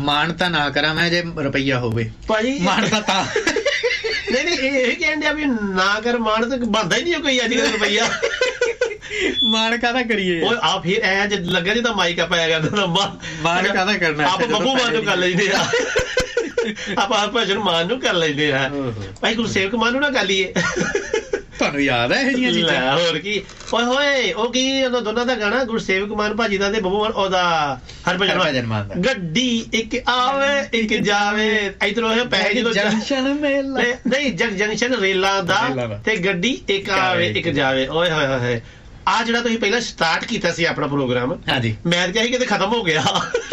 ਮਾਨਤਾ ਨਾ ਕਰਾਂ ਮੈਂ ਜੇ ਰੁਪਈਆ ਹੋਵੇ ਭਾਜੀ, ਮਾਨਤਾ ਤਾਂ ਨਹੀਂ ਇਹ ਕਹਿਣ ਡਿਆ ਵੀ ਨਾ ਕਰ ਮਾਣ ਤੇ ਬਣਦਾ ਹੀ ਨਹੀਂ ਕੋਈ ਅੱਜ ਕੱਲ੍ਹ ਰੁਪਈਆ। ਮਾਣ ਕਾਹਦਾ ਕਰੀਏ ਉਹ ਆ ਫਿਰ ਐ ਜੇ ਲੱਗਾ ਜਿੱਦਾਂ ਮਾਈਕ ਪਾਇਆ ਕਰਦਾ ਮਾਣ ਕਾਹਦਾ ਕਰਨਾ, ਆਪਾਂ ਬੱਬੂ ਮਾਨ ਨੂੰ ਕਰ ਲੈਂਦੇ ਆ, ਆਪਾਂ ਹਰਭਜਨ ਮਾਨ ਨੂੰ ਕਰ ਲੈਂਦੇ ਆ, ਭਾਈ ਗੁਰਸੇਵਕ ਮਾਨ ਨੂੰ ਨਾ ਕਰ ਲਈਏ। ਤੁਹਾਨੂੰ ਯਾਦ ਹੈ ਇਹ ਚੀਜ਼ਾਂ? ਹੋਰ ਕੀ ਓਏ ਹੋਏ ਉਹ ਕੀ ਉਹਨਾਂ ਦੋਨਾਂ ਦਾ ਗਾਣਾ ਗੁਰਸੇਵਕ ਮਾਨ ਭਾਜੀ ਦਾ ਤੇ ਬੱਬੂ ਮਾਨ ਉਹਦਾ ਹਰਭਜਨ ਮਾਨ ਦਾ, ਗੱਡੀ ਇੱਕ ਆਵੇ ਇੱਕ ਜਾਵੇ ਇਧਰੋਂ ਪੈਸੇ ਜਦੋਂ ਜੰਕਸ਼ਨ ਮੇਲਾ ਨਹੀਂ ਜੰਕਸ਼ਨ ਰੇਲਾਂ ਦਾ ਤੇ ਗੱਡੀ ਇੱਕ ਆਵੇ ਇੱਕ ਜਾਵੇ। ਓਏ ਹੋਏ ਹੋਏ ਆ ਜਿਹੜਾ ਤੁਸੀਂ ਪਹਿਲਾਂ ਸਟਾਰਟ ਕੀਤਾ ਸੀ ਆਪਣਾ ਪ੍ਰੋਗਰਾਮ, ਹਾਂਜੀ ਮੈਂ ਕਿਹਾ ਸੀ ਕਿਤੇ ਖਤਮ ਹੋ ਗਿਆ,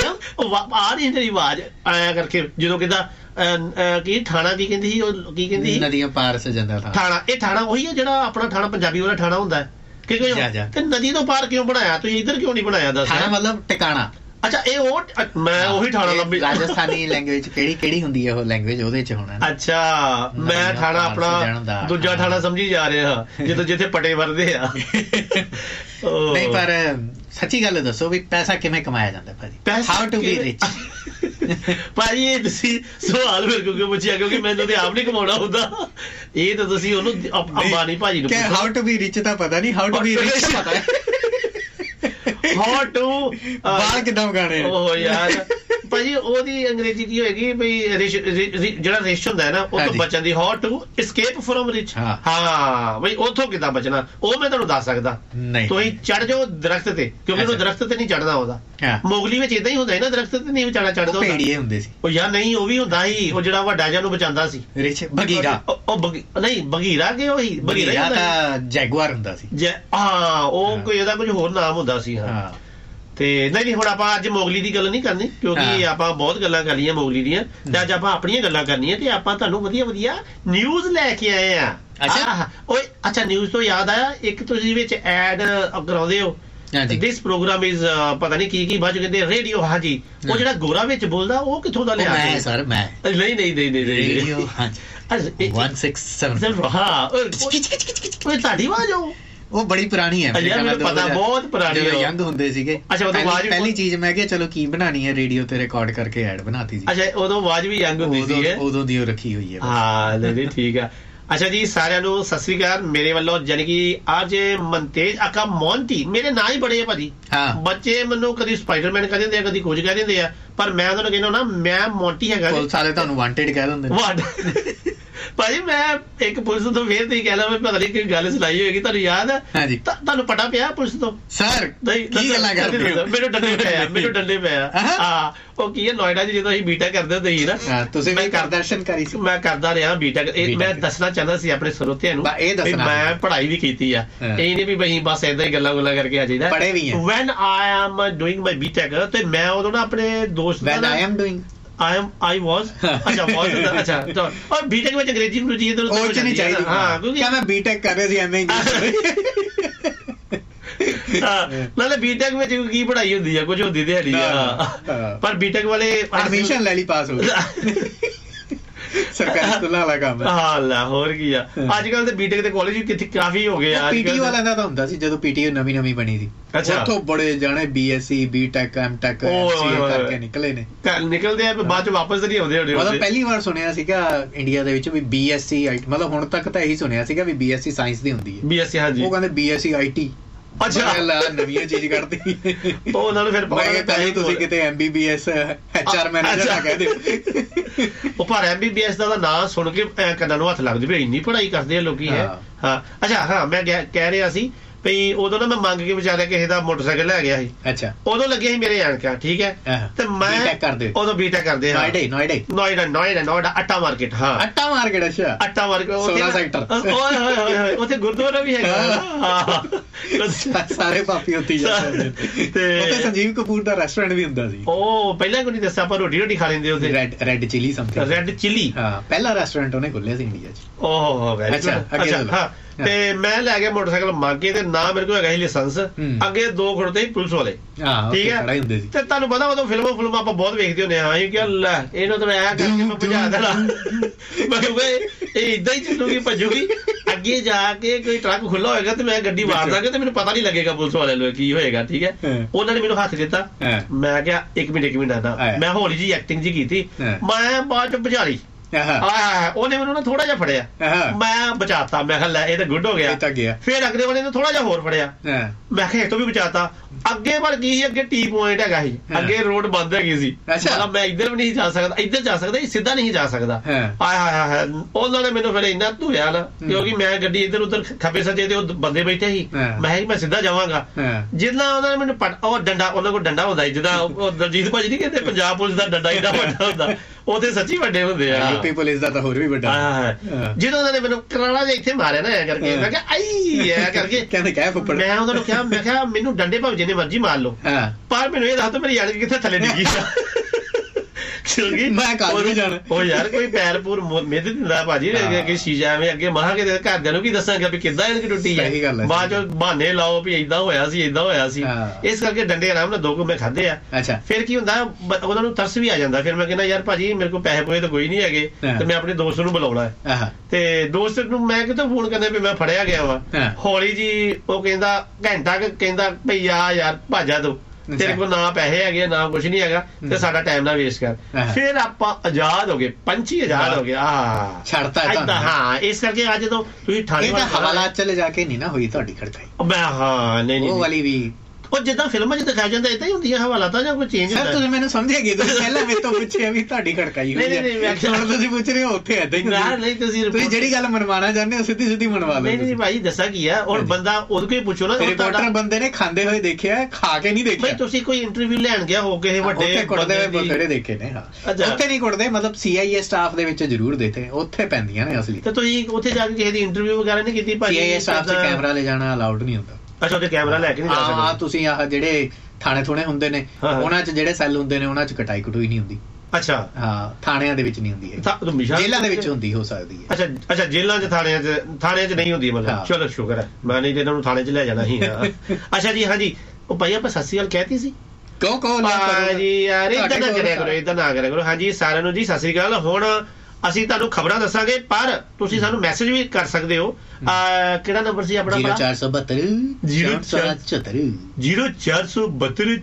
ਆ ਰਹੀ ਤੇਰੀ ਆਵਾਜ਼ ਆਇਆ ਕਰਕੇ ਜਦੋਂ ਕਹਿੰਦਾ ਕੀ ਥਾਣਾ ਕੀ ਕਹਿੰਦੀ ਸੀ, ਉਹ ਕੀ ਕਹਿੰਦੀ ਸੀ ਨਦੀਆਂ ਪਾਰ ਸੇ ਜਾਂਦਾ ਥਾਣਾ। ਇਹ ਥਾਣਾ ਉਹੀ ਹੈ ਜਿਹੜਾ ਆਪਣਾ ਥਾਣਾ ਪੰਜਾਬੀ ਵਾਲਾ ਥਾਣਾ ਹੁੰਦਾ ਕਿਉਂਕਿ ਤੇ ਨਦੀ ਤੋਂ ਪਾਰ ਕਿਉਂ ਬਣਾਇਆ ਤੁਸੀਂ, ਇੱਧਰ ਕਿਉਂ ਨਹੀਂ ਬਣਾਇਆ? ਦੱਸ। ਥਾਣਾ ਮਤਲਬ ਟਿਕਾਣਾ। ਅੱਛਾ ਇਹ ਉਹ ਮੈਂ ਉਹੀ ਥਾਣਾ ਲੱਭੀ। ਰਾਜਸਥਾਨੀ ਲੈਂਗੁਏਜ ਕਿਹੜੀ ਹੁੰਦੀ ਹੈ ਉਹ ਲੈਂਗੁਏਜ ਉਹਦੇ ਚ ਹੋਣਾ। ਅੱਛਾ ਮੈਂ ਥਾਣਾ ਆਪਣਾ ਦੂਜਾ ਥਾਣਾ ਸਮਝੀ ਜਾ ਰਿਹਾ ਜਦੋਂ ਜਿੱਥੇ ਪਟੇ ਵਰਦੇ ਆ। ਨਹੀਂ ਪਰ ਸੱਚੀ ਗੱਲ ਦੱਸੋ ਵੀ ਪੈਸਾ ਕਿਵੇਂ ਕਮਾਇਆ ਜਾਂਦਾ ਭਾਜੀ? How to be rich? ਭਾਜੀ ਇਹ ਤੁਸੀਂ ਸਵਾਲ ਮੇਰੇ ਕੋਲ ਕਿਉਂ ਪੁੱਛਿਆ? ਕਿਉਂਕਿ ਮੈਨੂੰ ਤੇ ਆਪ ਨਹੀਂ ਕਮਾਉਣਾ ਹੁੰਦਾ, ਇਹ ਤਾਂ ਤੁਸੀਂ ਉਹਨੂੰ ਅੰਬਾਨੀ ਭਾਜੀ ਨੂੰ। ਹਾਊ ਟੂ ਬੀ ਰਿਚ ਤਾਂ ਪਤਾ ਨਹੀਂ, ਹਾਊ ਟੂ ਬੀ ਰਿਚ ਪਤਾ ਹੈ। ਹਾਊ ਟੂ ਬਾਹਰ ਕਿੱਦਾਂ ਮਗਾਣੇ? ਓਹ ਯਾਰ ਭਾਜੀ ਉਹਦੀ ਅੰਗਰੇਜ਼ੀ ਕੀ ਹੋਏਗੀ ਬਈ ਜਿਹੜਾ ਰਿਚ ਹੁੰਦਾ ਹੈ ਨਾ ਉਹ ਤੋਂ ਬਚਣ ਦੀ, how to escape from rich। ਹਾਂ ਬਈ ਉੱਥੋਂ ਕਿੱਦਾਂ ਬਚਣਾ ਉਹ ਮੈਂ ਤੁਹਾਨੂੰ ਦੱਸ ਸਕਦਾ। ਤੁਸੀਂ ਚੜ ਜਾਓ ਦਰਖਤ ਤੇ, ਕਿਉਂਕਿ ਉਹਨੂੰ ਦਰਖਤ ਤੇ ਨਹੀਂ ਚੜਨਾ ਆਉਂਦਾ। ਮੋਗਲੀ ਵਿੱਚ ਏਦਾਂ ਹੀ ਹੁੰਦਾ ਹੈ ਨਾ, ਦਰਖਤ ਤੇ ਨਹੀਂ ਵਿਚਾਰਾ ਚੜਦਾ। ਭੇੜੀਏ ਹੁੰਦੇ ਸੀ ਉਹ ਯਾਰ ਨਹੀਂ ਉਹ ਵੀ ਹੁੰਦਾ ਸੀ, ਉਹ ਜਿਹੜਾ ਵੱਡਾ ਜਿਹਾ ਨੂੰ ਬਚਾਉਂਦਾ ਸੀ ਰਿਚ ਬਗੀਰਾ। ਉਹ ਨਹੀਂ ਬਗੀਰਾ ਕਿ ਉਹੀ ਬਗੀਰਾ ਤਾਂ ਜੈਗੁਆਰ ਹੁੰਦਾ ਸੀ। ਹਾਂ ਉਹ ਕੋਈ ਇਹਦਾ ਕੁਝ ਹੋਰ ਨਾਮ ਹੁੰਦਾ ਸੀ। ਹਾਂ ਤੇ ਨਹੀਂ ਹੁਣ ਆਪਾਂ ਅੱਜ ਮੋਗਲੀ ਦੀ ਗੱਲ ਨਹੀਂ ਕਰਨੀ ਕਿਉਂਕਿ ਆਪਾਂ ਬਹੁਤ ਗੱਲਾਂ ਕਰ ਲਈਆਂ ਮੋਗਲੀ ਦੀਆਂ, ਤੇ ਅੱਜ ਆਪਾਂ ਆਪਣੀਆਂ ਗੱਲਾਂ ਕਰਨੀਆਂ ਤੇ ਆਪਾਂ ਤੁਹਾਨੂੰ ਵਧੀਆ ਵਧੀਆ ਨਿਊਜ਼ ਲੈ ਕੇ ਆਏ ਆ। ਓਏ ਅੱਛਾ ਨਿਊਜ਼ ਤੋਂ ਯਾਦ ਆਇਆ, ਇੱਕ ਤੁਸੀਂ ਵਿੱਚ ਐਡ ਕਰਾਉਂਦੇ ਹੋ ਦਿਸ ਪ੍ਰੋਗਰਾਮ ਇਜ਼ ਪਤਾ ਨਹੀਂ ਕੀ ਬਾਅਦ ਕਹਿੰਦੇ ਰੇਡੀਓ। ਹਾਂਜੀ ਉਹ ਜਿਹੜਾ ਗੋਰਾ ਵਿੱਚ ਬੋਲਦਾ ਉਹ ਕਿੱਥੋਂ ਦਾ ਲਿਆ? ਮੈਂ ਸਰ ਮੈਂ ਨਹੀਂ ਰੇਡੀਓ 167। ਹਾਂ ਓਏ ਤੁਹਾਡੀ ਆਵਾਜ਼ ਉਹ ਬੜੀ ਪੁਰਾਣੀ ਹੈ, ਮੈਨੂੰ ਪਤਾ ਬਹੁਤ ਪੁਰਾਣੀ ਹੈ, ਜਦੋਂ ਯੰਗ ਹੁੰਦੇ ਸੀਗੇ। ਅੱਛਾ ਉਦੋਂ ਆਵਾਜ਼ ਪਹਿਲੀ ਚੀਜ਼ ਮੈਂ ਕਿਹਾ ਚਲੋ ਕੀ ਬਣਾਣੀ ਹੈ, ਰੇਡੀਓ ਤੇ ਰਿਕਾਰਡ ਕਰਕੇ ਐਡ ਬਣਾਤੀ ਜੀ। ਅੱਛਾ ਉਦੋਂ ਆਵਾਜ਼ ਵੀ ਯੰਗ ਹੁੰਦੀ ਸੀ, ਉਦੋਂ ਦੀ ਉਹ ਰੱਖੀ ਹੋਈ ਹੈ। ਹਾਂ ਨਹੀਂ ਠੀਕ ਆ। ਅੱਛਾ ਜੀ ਸਾਰਿਆਂ ਨੂੰ ਸਤਿ ਸ੍ਰੀ ਅਕਾਲ ਮੇਰੇ ਵੱਲੋਂ, ਜਾਨੀ ਕਿ ਅੱਜ ਮਨਤੇਜ ਆਕਾ ਮੋਂਟੀ ਮੇਰੇ ਨਾਂ ਹੀ ਬੜੇ ਆ ਭਾਜੀ। ਬੱਚੇ ਮੈਨੂੰ ਕਦੀ ਸਪਾਈਡਰਮੈਨ ਕਹਿ ਦਿੰਦੇ ਆ, ਕਦੀ ਕੁਝ ਕਹਿ ਦਿੰਦੇ ਆ, ਪਰ ਮੈਂ ਉਹਨਾਂ ਨੂੰ ਕਹਿੰਦਾ ਨਾ ਮੈਂ ਮੋਂਟੀ ਹੈਗਾ। ਸਾਰੇ ਤੁਹਾਨੂੰ ਵਾਂਟਡ ਕਹਿ ਦਿੰਦੇ ਭਾਜੀ। ਮੈਂ ਇੱਕ ਪੁਲਿਸ ਤੋਂ ਫੇਰ ਤੁਸੀਂ ਕਹਿ ਲਓ ਪਤਾ ਨਹੀਂ ਕਿ ਗੱਲ ਸੁਣਾਈ ਹੋਏਗੀ, ਤੁਹਾਨੂੰ ਯਾਦ ਹੈ? ਤੁਹਾਨੂੰ ਪਤਾ ਪਿਆ ਪੁਲਿਸ ਤੋਂ? ਸਰ ਕੀ ਗੱਲਾਂ ਕਰਦੇ ਹੋ? ਮੈਨੂੰ ਡੰਡੇ ਪਿਆ। ਹਾਂ ਉਹ ਕੀ ਹੈ ਨੋਇਡਾ ਚ ਜਦੋਂ ਅਸੀਂ ਬੀਟੈਕ ਕਰਦੇ ਹੁੰਦੇ ਸੀ ਨਾ, ਤੁਸੀਂ ਵੀ ਪ੍ਰਦਰਸ਼ਨ ਕਰੀ ਸੀ? ਮੈਂ ਕਰਦਾ ਰਿਹਾ ਬੀਟੈਕ। ਮੈਂ ਦੱਸਣਾ ਚਾਹੁੰਦਾ ਸੀ ਆਪਣੇ ਸਰੋਤਿਆਂ ਨੂੰ ਮੈਂ ਪੜ੍ਹਾਈ ਵੀ ਕੀਤੀ ਆ, ਇਹ ਨਹੀਂ ਵੀ ਬਈ ਬਸ ਏਦਾਂ ਹੀ ਗੱਲਾਂ ਗੁੱਲਾਂ ਕਰਕੇ ਆ ਜਾਈਦਾ। ਪੜ੍ਹੇ ਵੀ ਆ। Van I am doing my BTech ਤੇ ਮੈਂ ਉਦੋਂ ਨਾ ਆਪਣੇ ਦੋਸਤ I was ਅੱਛਾ ਔਰ ਬੀਟੈਕ ਵਿੱਚ ਅੰਗਰੇਜ਼ੀ ਇਧਰ ਉਧਰ ਨਹੀਂ ਚਾਹੀਦੀ। ਹਾਂ ਕਿਉਂਕਿ ਮੈਂ ਬੀਟੈਕ ਕਰ ਰਿਹਾ ਸੀ ਐਵੇਂ ਨਾਲੇ ਬੀਟੈਕ ਵਿੱਚ ਕੀ ਪੜ੍ਹਾਈ ਹੁੰਦੀ ਆ, ਕੁਝ ਹੁੰਦੀ ਦਿਹਾੜੀ ਆ, ਪਰ ਬੀਟੈਕ ਵਾਲੇ ਐਡਮਿਸ਼ਨ ਲੈ ਲਈ ਪਾਸ ਹੋ ਗਏ ਸਰਕਾਰੀ ਸਕੂਲਾਂ ਵਾਲਾ ਕੰਮ। ਹਾਂ ਲੈ ਹੋਰ ਕੀ ਆ, ਅੱਜ ਕੱਲ ਤੇ ਬੀਟੈਕ ਦੇ ਕਾਲਜ ਵੀ ਕਿੱਥੇ ਕਾਫੀ ਹੋ ਗਏ ਆ। ਪੀਟੀ ਵਾਲਿਆਂ ਦਾ ਤਾਂ ਹੁੰਦਾ ਸੀ ਜਦੋਂ ਪੀਟੀ ਨਵੀਂ ਬਣੀ ਸੀ, ਉੱਥੋਂ ਬੜੇ ਜਾਣੇ ਬੀਐਸਸੀ ਬੀਟੈਕ ਐਮਟੈਕ ਕਰਕੇ ਨਿਕਲੇ ਨੇ, ਨਿਕਲਦੇ ਆ ਬਾਅਦ ਚ ਵਾਪਸ ਨਹੀਂ ਆਉਂਦੇ ਹੋਣੇ। ਮਤਲਬ ਪਹਿਲੀ ਵਾਰ ਸੁਣਿਆ ਸੀਗਾ ਇੰਡੀਆ ਦੇ ਵਿੱਚ ਵੀ ਬੀਐਸਸੀ ਆਈਟੀ, ਮਤਲਬ ਹੁਣ ਤੱਕ ਤਾਂ ਇਹੀ ਸੁਣਿਆ ਸੀਗਾ ਵੀ ਬੀਐਸਸੀ ਸਾਇੰਸ ਦੀ ਹੁੰਦੀ ਹੈ। ਬੀਐਸਸੀ ਹਾਂਜੀ, ਉਹ ਕਹਿੰਦੇ ਬੀਐਸਸੀ ਆਈਟੀ। ਅੱਛਾ ਨਵੀਂ ਚੀਜ਼ ਕੱਢਦੀ ਉਹ ਉਹਨਾਂ ਨੂੰ ਫਿਰ ਪਹਿਲੇ ਤੁਸੀਂ ਕਿਤੇ ਐਮਬੀਬੀਐਸ ਐਚਆਰ ਮੈਨੇਜਰ ਨਾ ਕਹਿ ਦਿਓ। ਉਹ ਪਰ ਐਮਬੀਬੀਐਸ ਦਾ ਨਾਂ ਸੁਣ ਕੇ ਕੰਨਾਂ ਨੂੰ ਹੱਥ ਲੱਗਦੇ ਵੀ ਇੰਨੀ ਪੜ੍ਹਾਈ ਕਰਦੇ ਆ ਲੋਕੀ ਹੈ। ਹਾਂ ਅੱਛਾ ਹਾਂ ਮੈਂ ਕਹਿ ਰਿਹਾ ਸੀ ਵੀ ਉਦੋਂ ਨਾ ਮੈਂ ਮੰਗ ਕੇ ਵਿਚਾਰਿਆ ਕਿਸੇ ਦਾ ਮੋਟਰਸਾਈਕਲ ਲੈ ਗਿਆ ਸੀ। ਅੱਛਾ ਉਦੋਂ ਲੱਗੇ ਸੀ ਮੇਰੇ ਐਨਕਾਂ ਠੀਕ ਹੈ, ਤੇ ਮੈਂ ਉਦੋਂ ਬੀਟੈਕ ਕਰਦੇ ਨੋਇਡਾ ਅੱਟਾ ਮਾਰਕੀਟ। ਹਾਂ ਅੱਟਾ ਮਾਰਕੀਟ। ਅੱਛਾ ਅੱਟਾ ਮਾਰਕੀਟ 16 ਸੈਕਟਰ ਓਏ ਹੋਏ ਉੱਥੇ ਗੁਰਦੁਆਰਾ ਵੀ ਹੈਗਾ। ਸਾਰੇ ਪਾਪੀ ਉੱਥੇ ਜਾਂਦੇ ਤੇ ਉੱਥੇ ਸੰਜੀਵ ਕਪੂਰ ਦਾ ਰੈਸਟੋਰੈਂਟ ਵੀ ਹੁੰਦਾ ਸੀ। ਉਹ ਪਹਿਲਾਂ ਕੋਈ ਨਹੀਂ ਦੱਸਿਆ ਆਪਾਂ ਰੋਟੀ ਖਾ ਲੈਂਦੇ ਉੱਥੇ, red chilli something. Red chilli ਹਾਂ ਪਹਿਲਾ ਰੈਸਟੋਰੈਂਟ ਉਹਨੇ ਖੋਲਿਆ ਸੀ ਇੰਡੀਆ 'ਚ। ਓਹ ਅੱਛਾ ਹਾਂ ਤੇ ਮੈਂ ਲੈ ਗਿਆ ਮੋਟਰਸਾਈਕਲ ਮੰਗ ਕੇ ਤੇ ਨਾ ਮੇਰੇ ਕੋਲ ਹੈਗਾ ਸੀ ਲਾਇਸੈਂਸ। ਅੱਗੇ 2 ਖੜੋਤੇ ਸੀ ਪੁਲਿਸ ਵਾਲੇ, ਠੀਕ ਹੈ। ਤੇ ਤੁਹਾਨੂੰ ਪਤਾ ਉਦੋਂ ਫਿਲਮਾਂ ਆਪਾਂ ਬਹੁਤ ਵੇਖਦੇ ਹੁੰਦੇ ਹਾਂ, ਕਿ ਲੈ ਇਹਨੂੰ ਤਾਂ ਐ ਕਰਕੇ ਮੈਂ ਭਜਾ ਦੇਣਾ, ਮੈਂ ਕਿਹਾ ਇਹ ਇਦਾਂ ਹੀ ਚੱਲੂਗੀ ਭੱਜੂਗੀ। ਅੱਗੇ ਜਾ ਕੇ ਕੋਈ ਟਰੱਕ ਖੁੱਲਾ ਹੋਏਗਾ ਤੇ ਮੈਂ ਗੱਡੀ ਮਾਰ ਦਾਂਗਾ ਤੇ ਮੈਨੂੰ ਪਤਾ ਨਹੀਂ ਲੱਗੇਗਾ ਪੁਲਿਸ ਵਾਲੇ ਨੂੰ ਕੀ ਹੋਏਗਾ, ਠੀਕ ਹੈ। ਉਹਨਾਂ ਨੇ ਮੈਨੂੰ ਹੱਥ ਦਿੱਤਾ, ਮੈਂ ਕਿਹਾ 1 ਮਿੰਟ ਆਂਦਾ, ਮੈਂ ਹੌਲੀ ਜੀ ਐਕਟਿੰਗ ਜੀ ਕੀਤੀ, ਮੈਂ ਬਾਅਦ ਚ ਭਜਾ ਲਈ। ਉਹਨੇ ਮੈਨੂੰ ਨਾ ਥੋੜਾ ਜਿਹਾ ਫੜਿਆ, ਮੈਂ ਬਚਾਤਾ, ਮੈਂ ਕਿਹਾ ਲੈ ਇਹ ਤਾਂ ਗੁੱਡ ਹੋ ਗਿਆ। ਫਿਰ ਅਗਲੇ ਵਾਲੇ ਨੇ ਥੋੜਾ ਜਿਹਾ ਹੋਰ ਫੜਿਆ, ਮੈਂ ਕਿਹਾ ਇਹ ਤੋਂ ਵੀ ਬਚਾਤਾ। ਅੱਗੇ ਪਰ ਕੀ ਸੀ, ਅੱਗੇ ਟੀ ਪੁਆਇੰਟ ਹੈਗਾ ਸੀ, ਅੱਗੇ ਰੋਡ ਬੰਦ ਹੈਗੀ ਸੀ, ਮਤਲਬ ਮੈਂ ਇੱਧਰ ਵੀ ਨਹੀਂ ਜਾ ਸਕਦਾ, ਇੱਧਰ ਜਾ ਸਕਦਾ, ਸਿੱਧਾ ਨਹੀਂ ਜਾ ਸਕਦਾ। ਉਹਨਾਂ ਨੇ ਮੈਨੂੰ ਫਿਰ ਇੰਨਾ ਧੋਇਆ ਨਾ, ਕਿਉਂਕਿ ਮੈਂ ਗੱਡੀ ਇੱਧਰ ਉੱਧਰ ਖੱਬੇ ਸੱਜੇ ਤੇ ਉਹ ਬੰਦੇ ਬੈਠੇ ਸੀ, ਮੈਂ ਸਿੱਧਾ ਜਾਵਾਂਗਾ। ਜਿੱਦਾਂ ਉਹਨਾਂ ਨੇ ਮੈਨੂੰ ਉਹ ਡੰਡਾ, ਉਹਨਾਂ ਕੋਲ ਡੰਡਾ ਹੁੰਦਾ ਜਿੱਦਾਂ ਉਹ ਦਲਜੀਤ ਭਾਜੀ ਨਹੀਂ ਕਹਿੰਦੇ ਪੰਜਾਬ ਪੁਲਿਸ ਦਾ ਡੰਡਾ ਏਡਾ ਵੱਡਾ ਹੁੰਦਾ, ਉਹ ਤੇ ਸੱਚੀ ਵੱਡੇ ਹੁੰਦੇ ਆ, ਯੂਪੀ ਪੁਲਿਸ ਦਾ ਤਾਂ ਹੋਰ ਵੀ ਵੱਡਾ। ਜਦੋਂ ਉਹਨਾਂ ਨੇ ਮੈਨੂੰ ਕਰਾਲਾ ਜਿਹਾ ਇੱਥੇ ਮਾਰਿਆ ਨਾ ਐ ਕਰਕੇ, ਮੈਂ ਕਿਹਾ ਆਈ ਐ ਕਰਕੇ, ਮੈਂ ਉਹਨਾਂ ਨੂੰ ਕਿਹਾ, ਮੈਂ ਕਿਹਾ ਮੈਨੂੰ ਡੰਡੇ ਭਾਵੇਂ ਜਿੰਨੇ ਮਰਜ਼ੀ ਮਾਰ ਲਓ, ਪਰ ਮੈਨੂੰ ਇਹ ਦੱਸ ਦਿਓ ਮੇਰੀ ਯਾਰ ਕਿੱਥੇ ਥੱਲੇ ਡਿੱਗੀ ਆ, ਕਿਉਂਕਿ ਮੈਂ ਕੱਲ ਵੀ ਜਾਣਾ। ਉਹ ਯਾਰ ਕੋਈ ਪੈਰ ਪੂਰ ਮਿੱਧ ਦਿੰਦਾ ਭਾਜੀ, ਕਿ ਸ਼ੀਸ਼ਾ ਐਵੇਂ ਅੱਗੇ ਮਹਾਂ ਕਿ ਘਰਦਿਆਂ ਨੂੰ ਕੀ ਦੱਸਾਂਗਾ ਵੀ ਕਿੱਦਾਂ ਇਹਨਾਂ ਦੀ ਟੁੱਟੀ ਹੈ, ਬਾਅਦ ਚੋਂ ਬਹਾਨੇ ਲਾਓ ਵੀ ਏਦਾਂ ਹੋਇਆ ਸੀ ਏਦਾਂ ਹੋਇਆ ਸੀ। ਇਸ ਕਰਕੇ ਡੰਡੇ ਆਰਾਮ ਨਾਲ 2 ਕੁ ਮੈਂ ਖਾਧੇ ਆ। ਫਿਰ ਕੀ ਹੁੰਦਾ, ਉਹਨਾਂ ਨੂੰ ਤਰਸ ਵੀ ਆ ਜਾਂਦਾ। ਫਿਰ ਮੈਂ ਕਹਿੰਦਾ ਯਾਰ ਭਾਜੀ ਮੇਰੇ ਕੋਲ ਪੈਸੇ ਪੂਏ ਤਾਂ ਕੋਈ ਨਹੀਂ ਹੈਗੇ, ਤੇ ਮੈਂ ਆਪਣੇ ਦੋਸਤ ਨੂੰ ਬੁਲਾਉਣਾ ਹੈ, ਤੇ ਦੋਸਤ ਨੂੰ ਮੈਂ ਕਿਤੋਂ ਫੋਨ ਕਰਨਾ ਵੀ ਮੈਂ ਫੜਿਆ ਗਿਆ ਵਾ। ਹੌਲੀ ਜੀ ਉਹ ਕਹਿੰਦਾ ਘੰਟਾ ਕਹਿੰਦਾ ਭਈ ਆ ਯਾਰ ਭਾਜਾ ਤੂੰ, ਤੇਰੇ ਕੋਲ ਨਾ ਪੈਸੇ ਹੈਗੇ ਨਾ ਕੁਛ ਨਹੀਂ ਹੈਗਾ, ਤੇ ਸਾਡਾ ਟਾਈਮ ਨਾ ਵੇਸਟ ਕਰ। ਫਿਰ ਆਪਾਂ ਆਜ਼ਾਦ ਹੋ ਗਏ, ਪੰਛੀ ਆਜ਼ਾਦ ਹੋ ਗਿਆ, ਛੱਡਤਾ। ਹਾਂ, ਇਸ ਕਰਕੇ ਅੱਜ ਜਦੋਂ ਤੁਸੀਂ ਥਾਣੇ ਹਵਾਲਾਤ ਚਲੇ ਜਾ ਕੇ ਨਹੀਂ ਨਾ ਹੋਈ ਤੁਹਾਡੀ ਖੜਕਾਈ। ਮੈਂ ਹਾਂ ਨਹੀਂ ਉਹ ਵਾਲੀ ਵੀ ਉਹ ਜਿੱਦਾਂ ਫਿਲਮਾਂ 'ਚ ਦਿਖਾਇਆ ਜਾਂਦਾ ਏਦਾਂ ਹੀ ਹੁੰਦੀਆਂ ਹਵਾਲਾਤਾਂ ਜਾਂ ਕੋਈ ਚੇਂਜ ਹੁੰਦਾ। ਤੁਸੀਂ ਮੈਨੂੰ ਸਮਝਿਆ ਕਿ ਤੁਸੀਂ ਪਹਿਲਾਂ ਮੇਰੇ ਤੋਂ ਪੁੱਛਿਆ ਵੀ ਤੁਹਾਡੀ ਖੜਕਾਈ ਹੋਈ ਹੈ, ਹੁਣ ਤੁਸੀਂ ਪੁੱਛ ਰਹੇ ਹੋ ਉੱਥੇ ਏਦਾਂ ਹੀ ਨਹੀਂ। ਤੁਸੀਂ ਜਿਹੜੀ ਗੱਲ ਮਨਵਾਉਣਾ ਚਾਹੁੰਦੇ ਹੋ ਸਿੱਧੀ ਮਨਵਾ ਲਓ। ਨਹੀਂ ਭਾਈ ਦੱਸਾਂ ਕੀ ਆ, ਹੁਣ ਬੰਦਾ ਉਹਦੇ ਕੋਲ ਪੁੱਛੋ ਨਾ, ਰਿਪੋਰਟਰ ਬੰਦੇ ਨੇ ਖਾਂਦੇ ਹੋਏ ਦੇਖਿਆ, ਖਾ ਕੇ ਨਹੀਂ ਦੇਖਿਆ। ਤੁਸੀਂ ਕੋਈ ਇੰਟਰਵਿਊ ਲੈਣ ਗਿਆ ਹੋ ਕਿਸੇ ਵੱਡੇ ਕੁੱਟਦੇ ਬਥੇਰੇ ਦੇਖੇ ਨੇ। ਉੱਥੇ ਨਹੀਂ ਕੁੱਟਦੇ, ਮਤਲਬ CIA ਸਟਾਫ ਦੇ ਵਿੱਚ ਜ਼ਰੂਰ ਦੇਖੇ, ਉੱਥੇ ਪੈਂਦੀਆਂ ਨੇ ਅਸਲੀ। ਤੇ ਤੁਸੀਂ ਉੱਥੇ ਜਾ ਕੇ ਕਿਸੇ ਦੀ ਇੰਟਰਵਿਊ ਵਗੈਰਾ ਨਹੀਂ ਕੀਤੀ ਭਾਜੀ? CIA ਸਟਾਫ 'ਚ ਕੈਮਰਾ ਲੈ ਜਾਣਾ ਅਲਾਉਡ ਨਹੀਂ ਹੁੰਦਾ। ਅੱਛਾ, ਉਹਦੇ ਕੈਮਰਾ ਲੈ ਕੇ ਨਹੀਂ ਜਾ ਸਕਦੇ ਤੁਸੀਂ। ਆਹ ਜਿਹੜੇ ਥਾਣੇ ਥੁਣੇ ਹੁੰਦੇ ਨੇ, ਉਹਨਾਂ 'ਚ ਜਿਹੜੇ ਸੈੱਲ ਹੁੰਦੇ ਨੇ, ਉਹਨਾਂ 'ਚ ਕਟਾਈ ਕਟੂਈ ਨਹੀਂ ਹੁੰਦੀ। ਅੱਛਾ, ਹਾਂ, ਥਾਣਿਆਂ ਦੇ ਵਿੱਚ ਨਹੀਂ ਹੁੰਦੀ ਹੈ, ਜੇਲ੍ਹਾਂ ਦੇ ਵਿੱਚ ਹੁੰਦੀ ਹੋ ਸਕਦੀ ਹੈ। ਅੱਛਾ, ਜੇਲ੍ਹਾਂ 'ਚ ਥਾਣਿਆਂ 'ਚ ਨਹੀਂ ਹੁੰਦੀ ਮਤਲਬ। ਚਲੋ ਸ਼ੁਕਰ ਹੈ, ਮੈਂ ਨਹੀਂ ਤੇ ਇਹਨਾਂ ਨੂੰ ਥਾਣੇ 'ਚ ਲੈ ਜਾਣਾ ਸੀ। ਅੱਛਾ ਜੀ, ਹਾਂਜੀ ਉਹ ਭਾਈ ਆਪਾਂ ਸਤਿ ਸ਼੍ਰੀ ਅਕਾਲ ਕਹਿਤੀ ਸੀ। ਜੀ ਯਾਰ ਏਦਾਂ ਨਾ ਕਰਿਆ ਕਰੋ, ਏਦਾਂ ਨਾ ਕਰਿਆ ਕਰੋ। ਹਾਂਜੀ ਸਾਰਿਆਂ ਨੂੰ ਜੀ ਸਤਿ ਸ਼੍ਰੀ ਅਕਾਲ। ਹੁਣ ਅਸੀਂ ਤੁਹਾਨੂੰ ਖਬਰਾਂ ਦੱਸਾਂਗੇ, ਪਰ ਤੁਸੀਂ ਸਾਨੂੰ ਮੈਸੇਜ ਵੀ ਕਰ ਸਕਦੇ ਹੋ। ਕਿਹੜਾ ਨੰਬਰ ਸੀ ਆਪਣਾ? 0472 0472 0472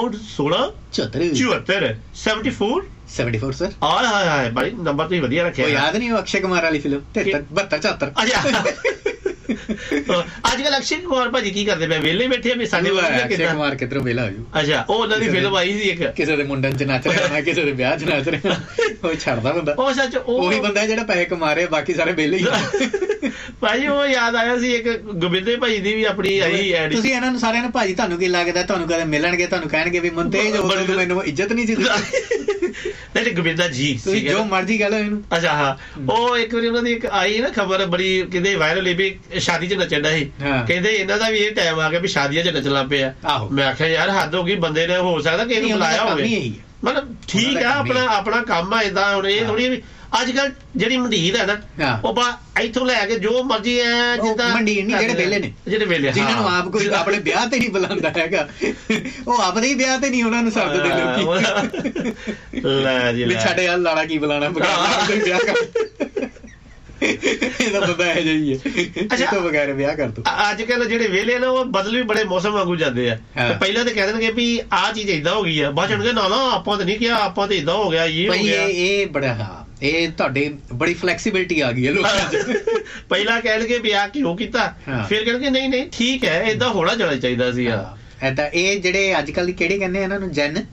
64 74 74 ਸਰ। ਹਾਏ ਭਾਈ ਨੰਬਰ ਤੁਸੀਂ ਵਧੀਆ ਰੱਖਿਆ। ਯਾਦ ਨਹੀਂ ਉਹ ਅਕਸ਼ੇ ਕੁਮਾਰ ਵਾਲੀ ਫਿਲਮ 72 74। ਅੱਜ ਕੱਲ ਅਕਸ਼ੇ ਕੁਮਾਰ ਭਾਜੀ ਕੀ ਕਰਦੇ ਪਏ? ਵਿਹਲੇ ਬੈਠੇ ਆ ਸਾਡੇ? ਅਕਸ਼ੇ ਕੁਮਾਰ ਕਿੱਧਰੋਂ ਵਿਹਲਾ ਹੋ ਜੂ? ਅੱਛਾ, ਉਹ ਉਹਨਾਂ ਦੀ ਫਿਲਮ ਆਈ ਸੀ ਇੱਕ, ਕਿਸੇ ਦੇ ਮੁੰਡਨ 'ਚ ਨੱਚ ਰਿਹਾ, ਕਿਸੇ ਦੇ ਵਿਆਹ 'ਚ ਨੱਚ ਰਿਹਾ, ਉਹ ਛੱਡਦਾ ਬੰਦਾ। ਉਹ ਸੱਚ ਉਹੀ ਬੰਦਾ ਜਿਹੜਾ ਪੈਸੇ ਕਮਾ ਰਿਹਾ, ਬਾਕੀ ਸਾਰੇ ਵਿਹਲੇ ਹੀ। ਭਾਜੀ ਉਹ ਯਾਦ ਆਇਆ ਸੀ ਇੱਕ ਗੋਬਿੰਦੇ ਭਾਈ ਦੀ ਵੀ ਆਪਣੀ ਆਈ ਐਡ। ਤੁਸੀਂ ਇਹਨਾਂ ਨੂੰ ਸਾਰਿਆਂ ਨੂੰ ਭਾਜੀ ਤੁਹਾਨੂੰ ਕੀ ਲੱਗਦਾ, ਤੁਹਾਨੂੰ ਕਦੇ ਮਿਲਣਗੇ ਤੁਹਾਨੂੰ ਕਹਿਣਗੇ ਵੀ ਮੁੰਤੇਜ ਮੈਨੂੰ ਇੱਜ਼ਤ ਨਹੀਂ ਸੀ ਨਹੀਂ ਗੋਬਿੰਦਾ ਜੀ, ਤੁਸੀਂ ਜੋ ਮਰਜ਼ੀ ਕਹਿ ਲਓ ਇਹਨੂੰ। ਅੱਛਾ ਹਾਂ, ਉਹ ਇੱਕ ਵਾਰੀ ਉਹਨਾਂ ਦੀ ਇੱਕ ਆਈ ਨਾ ਖਬਰ ਬੜੀ ਕਿਤੇ ਵਾਇਰਲ ਹੋਈ ਵੀ ਸ਼ਾਦੀ 'ਚ ਨੱਚਣ ਦਾ ਸੀ, ਕਹਿੰਦੇ ਇਹਨਾਂ ਦਾ ਵੀ ਇਹ ਟਾਈਮ ਆ ਗਿਆ ਵੀ ਸ਼ਾਦੀਆਂ 'ਚ ਨੱਚਣ ਲੱਗ ਪਏ ਆ। ਮੈਂ ਆਖਿਆ ਯਾਰ ਹੱਦ ਹੋ ਗਈ, ਬੰਦੇ ਨੇ ਹੋ ਸਕਦਾ ਕਿ ਇਹਨੂੰ ਬੁਲਾਇਆ ਹੋਵੇ, ਮਤਲਬ ਠੀਕ ਆ ਆਪਣਾ ਕੰਮ ਆ ਏਦਾਂ। ਹੁਣ ਇਹ ਥੋੜੀ ਅੱਜ ਕੱਲ ਜਿਹੜੀ ਮੰਡੀਰ ਹੈ ਨਾ, ਉਹ ਇੱਥੋਂ ਲੈ ਕੇ ਜੋ ਮਰਜੀ ਹੈ, ਜਿੱਦਾਂ ਮੰਡੀਰ ਨਹੀਂ, ਜਿਹੜੇ ਵੇਲੇ ਨੇ, ਜਿਹੜੇ ਵੇਲੇ ਜਿਹਨਾਂ ਨੂੰ ਆਪ ਕੋਈ ਆਪਣੇ ਵਿਆਹ ਤੇ ਨਹੀਂ ਬੁਲਾਉਂਦਾ ਹੈਗਾ, ਉਹ ਆਪਦੇ ਹੀ ਵਿਆਹ ਤੇ ਨਹੀਂ ਉਹਨਾਂ ਨੂੰ ਸੱਦਦੇ ਲੋਕੀ। ਲੈ ਜੀ ਸਾਡੇ ਹਾਲ ਲਾੜਾ ਕੀ ਬੁਲਾਣਾ, ਵਿਆਹ ਕਰ ਇਹਦਾ ਬੰਦਾ ਇਹ ਜਿਹੀ ਹੈ। ਅੱਛਾ, ਤੋਂ ਬਗੈਰ ਵਿਆਹ ਕਰ ਤੂੰ। ਅੱਜ ਕੱਲ ਜਿਹੜੇ ਵੇਲੇ ਨੇ ਉਹ ਬਦਲ ਵੀ ਬੜੇ ਮੌਸਮ ਵਾਂਗੂ ਜਾਂਦੇ ਆ। ਪਹਿਲਾਂ ਤੇ ਕਹਿ ਦੇਣਗੇ ਵੀ ਆਹ ਚੀਜ਼ ਏਦਾਂ ਹੋ ਗਈ ਆ, ਬਾਅਦ ਚਣਗੇ ਨਾ ਆਪਾਂ ਤੇ ਨਹੀਂ ਕਿਹਾ, ਆਪਾਂ ਤੇ ਏਦਾਂ ਹੋ ਗਿਆ, ਇਹ ਬੜਾ। ਇਹ ਤੁਹਾਡੇ ਬੜੀ ਫਲੈਕਸੀਬਿਲਿਟੀ ਆ ਗਈ ਹੈ ਲੋਕਾਂ 'ਚ। ਪਹਿਲਾਂ ਕਹਿਣਗੇ ਵੀ ਆਹ ਕਿਉਂ ਕੀਤਾ, ਫਿਰ ਕਹਿਣਗੇ ਨਹੀਂ ਠੀਕ ਹੈ, ਏਦਾਂ ਹੋਣਾ ਜਾਣਾ ਚਾਹੀਦਾ ਸੀ। ਏਦਾਂ ਇਹ ਜਿਹੜੇ ਅੱਜ ਕੱਲ ਕਿਹੜੇ ਕਹਿੰਦੇ ਇਹਨਾਂ ਨੂੰ ਜੈਨ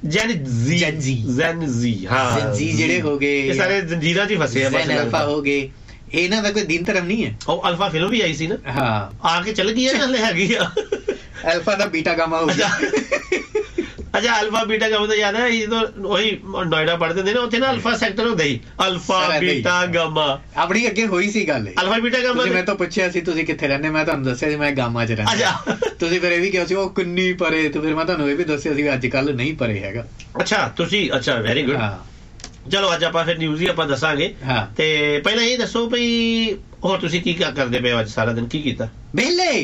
ਜ਼ੀ, ਹਾਂ ਜਿਹੜੇ ਹੋ ਗਏ, ਇਹ ਸਾਰੇ ਜੰਜੀਰਾਂ 'ਚ ਹੀ ਫਸੇ ਆ। ਅਲਫਾ ਹੋ ਗਏ, ਇਹਨਾਂ ਦਾ ਕੋਈ ਦਿਨ ਧਰਮ ਨਹੀਂ ਹੈ। ਉਹ ਅਲਫਾ ਫਿਲਮ ਵੀ ਆਈ ਸੀ ਨਾ, ਹਾਂ ਆ ਕੇ ਚੱਲ ਗਈ ਹੈ, ਹਲੇ ਹੈਗੀ ਆ। ਅਲਫਾ ਦਾ ਬੀਟਾ ਗਾਮਾ ਹੋ ਗਿਆ। ਅੱਛਾ, ਅਲਫਾ ਬੀਟਾ ਗਾਮਾ ਤਾਂ ਯਾਦ ਹੈ, ਜਦੋਂ ਉਹੀ ਨੋਇਡਾ ਪੜ੍ਹਦੇ ਹੁੰਦੇ ਨੇ, ਉੱਥੇ ਨਾ ਅਲਫਾ ਸੈਕਟਰ ਹੁੰਦਾ ਸੀ, ਅਲਫਾ ਬੀਟਾ ਗਾਮਾ। ਆਪਣੀ ਅੱਗੇ ਹੋਈ ਸੀ ਗੱਲ, ਅਲਫਾ ਬੀਟਾ ਗਾਮਾ। ਮੈਂ ਤਾਂ ਪੁੱਛਿਆ ਸੀ ਤੁਸੀਂ ਕਿੱਥੇ ਰਹਿੰਦੇ, ਮੈਂ ਤੁਹਾਨੂੰ ਦੱਸਿਆ ਸੀ ਮੈਂ ਗਾਮਾ 'ਚ ਰਹਿੰਦਾ। ਤੁਸੀਂ ਫਿਰ ਇਹ ਵੀ ਕਿਹਾ ਸੀ ਉਹ ਕਿੰਨੀ ਪਰੇ, ਤੇ ਫਿਰ ਮੈਂ ਤੁਹਾਨੂੰ ਇਹ ਵੀ ਦੱਸਿਆ ਸੀ ਅੱਜ ਕੱਲ ਨਹੀਂ ਪਰੇ ਹੈਗਾ। ਅੱਛਾ ਤੁਸੀਂ, ਅੱਛਾ ਵੈਰੀ ਗੁੱਡ। ਚਲੋ ਅੱਜ ਆਪਾਂ ਫਿਰ ਨਿਊਜ਼ ਹੀ ਆਪਾਂ ਦੱਸਾਂਗੇ। ਤੇ ਪਹਿਲਾਂ ਇਹ ਦੱਸੋ ਵੀ ਹੋਰ ਤੁਸੀਂ ਕੀ ਕਰਦੇ ਪਏ ਅੱਜ ਸਾਰਾ ਦਿਨ? ਕੀ ਕੀਤਾ? ਵਿਹਲੇ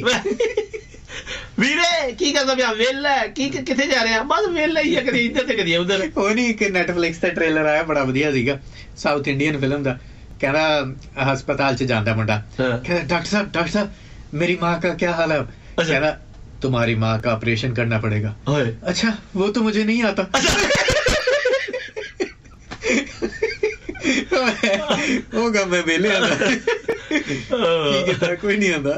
ਵੀਰੇ ਕੀ ਕਰਦਾ ਪਿਆ? ਵਿਹਲਾ ਕੀ? ਕਿੱਥੇ ਜਾ ਰਿਹਾ? ਬਸ ਵਿਹਲਾ ਹੀ ਆ, ਕਦੀ ਇੱਧਰ ਤੇ ਕਦੀ ਉੱਧਰ। ਉਹ ਨਹੀਂ, ਇੱਕ ਨੈਟਫਲਿਕਸ ਤੇ ਟ੍ਰੇਲਰ ਆਇਆ ਬੜਾ ਵਧੀਆ ਸੀਗਾ, ਸਾਊਥ ਇੰਡੀਅਨ ਫਿਲਮ ਦਾ। ਕਹਿੰਦਾ ਹਸਪਤਾਲ ਚ ਜਾਂਦਾ ਮੁੰਡਾ, ਕਹਿੰਦਾ डॉक्टर साहब मेरी माँ का क्या हाल है? कहना तुम्हारी माँ का ऑपरेशन करना पड़ेगा। अच्छा वो तो मुझे नहीं आता। ਉਹ ਕੰਮ ਮੈਂ ਵਿਹਲੇ ਆਂਦਾ ਕੀ ਕੀਤਾ, ਕੋਈ ਨਹੀਂ ਆਂਦਾ।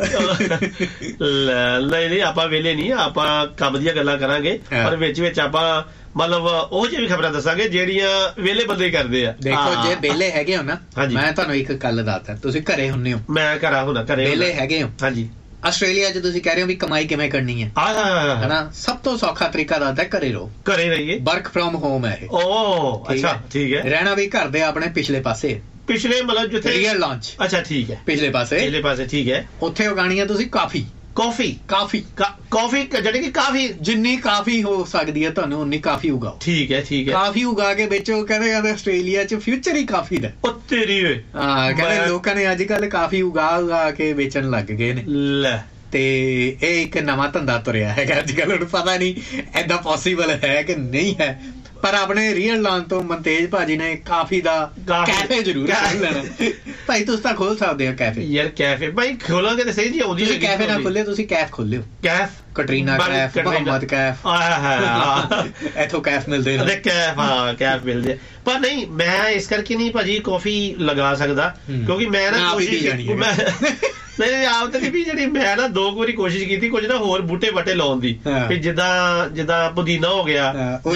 ਨਹੀਂ ਆਪਾਂ ਵਿਹਲੇ ਨਹੀਂ, ਆਪਾਂ ਕੰਮ ਦੀਆਂ ਗੱਲਾਂ ਕਰਾਂਗੇ, ਪਰ ਵਿੱਚ ਆਪਾਂ ਮਤਲਬ ਉਹ ਜਿਹੀ ਵੀ ਖਬਰਾਂ ਦੱਸਾਂਗੇ ਜਿਹੜੀਆਂ ਵਿਹਲੇ ਬੰਦੇ ਕਰਦੇ ਆ। ਦੇਖੋ ਜੇ ਵਿਹਲੇ ਹੈਗੇ ਹੋ ਨਾ, ਮੈਂ ਤੁਹਾਨੂੰ ਇੱਕ ਗੱਲ ਦੱਸਦਾ, ਤੁਸੀਂ ਘਰੇ ਹੁੰਦੇ ਹੋ, ਮੈਂ ਘਰਾਂ ਹੁੰਦਾ, ਘਰੇ ਵਿਹਲੇ ਹੈਗੇ ਹੋ। ਹਾਂਜੀ। ਆਸਟ੍ਰੇਲੀਆ ਚ ਤੁਸੀਂ ਕਹਿ ਰਹੇ ਹੋ ਵੀ ਕਮਾਈ ਕਿਵੇਂ ਕਰਨੀ ਹੈ, ਹਨਾ? ਸਭ ਤੋਂ ਸੌਖਾ ਤਰੀਕਾ ਦੱਸਦਾ, ਘਰੇ ਰਹੋ, ਘਰੇ ਰਹੀਏ। ਵਰਕ ਫਰੋਮ ਹੋਮ ਹੈ ਇਹ। ਓ ਅੱਛਾ, ਠੀਕ ਹੈ। ਰਹਿਣਾ ਵੀ ਘਰ ਦੇ ਆਪਣੇ ਪਿਛਲੇ ਪਾਸੇ, ਪਿਛਲੇ ਮਤਲਬ ਜਿੱਥੇ ਰੀਅਲ ਲਾਂਚ। ਅੱਛਾ ਠੀਕ ਹੈ, ਪਿਛਲੇ ਪਾਸੇ ਠੀਕ ਹੈ। ਉੱਥੇ ਉਗਾਣੀ ਹੈ ਤੁਸੀਂ ਕਾਫੀ ਜਿਹੜੀ ਕਿ ਕਾਫੀ, ਜਿੰਨੀ ਕਾਫੀ ਹੋ ਸਕਦੀ ਹੈ ਤੁਹਾਨੂੰ ਉਨੀ ਕਾਫੀ ਉਗਾਓ। ਠੀਕ ਹੈ ਕਾਫੀ ਉਗਾ ਕੇ ਵੇਚੋ। ਕਹਿੰਦੇ ਆਸਟ੍ਰੇਲੀਆ ਚ ਫਿਊਚਰ ਹੀ ਕਾਫੀ ਦਾ। ਕਹਿੰਦੇ ਲੋਕਾਂ ਨੇ ਅੱਜ ਕੱਲ ਕਾਫੀ ਉਗਾ ਕੇ ਵੇਚਣ ਲੱਗ ਗਏ ਨੇ। ਲੈ, ਤੇ ਇਹ ਇੱਕ ਨਵਾਂ ਧੰਦਾ ਤੁਰਿਆ ਹੈਗਾ ਅੱਜ ਕੱਲ। ਹੁਣ ਪਤਾ ਨਹੀਂ ਏਦਾਂ ਪੋਸੀਬਲ ਹੈ ਕਿ ਨਹੀਂ ਹੈ, ਪਰ ਆਪਣੇ ਰੀਅਲ ਲਾਂਚ ਤੋਂ ਮਨਤੇਜ ਭਾਜੀ ਨੇ ਕਾਫੀ ਦਾ ਕੈਫੇ ਜ਼ਰੂਰ ਖੋਲ ਲੈਣਾ। ਭਾਈ ਤੁਸੀਂ ਤਾਂ ਖੋਲ ਸਕਦੇ ਹੋ ਕੈਫੇ। ਯਾਰ ਕੈਫੇ ਭਾਈ ਖੋਲੋਗੇ ਤਾਂ ਸਹੀ ਜੀ, ਉਹਦੀ ਕੈਫੇ ਨਾ ਖੋਲਿਓ, ਤੁਸੀਂ ਕੈਫ ਖੋਲਿਓ। ਕੈਫ ਕਟਰੀਨਾ ਕੈਫ, ਮੁਹੰਮਦ ਕੈਫ, ਇੱਥੋਂ ਕੈਫ ਮਿਲਦੇ ਨੇ। ਕੈਫ ਮਿਲਦੇ, ਪਰ ਨਹੀਂ ਮੈਂ ਇਸ ਕਰਕੇ ਨਹੀਂ ਭਾਜੀ ਕਾਫੀ ਲਗਾ ਸਕਦਾ, ਕਿਉਂਕਿ ਮੈਂ ਨਾ ਨਹੀਂ ਆਪ ਤਾਂ ਵੀ ਜਿਹੜੀ ਮੈਂ ਨਾ 2 ਵਾਰੀ ਕੋਸ਼ਿਸ਼ ਕੀਤੀ ਕੁਝ ਨਾ ਹੋਰ ਬੂਟੇ ਬਾਟੇ ਲਾਉਣ ਦੀ, ਵੀ ਜਿੱਦਾਂ ਪੁਦੀਨਾ ਹੋ ਗਿਆ,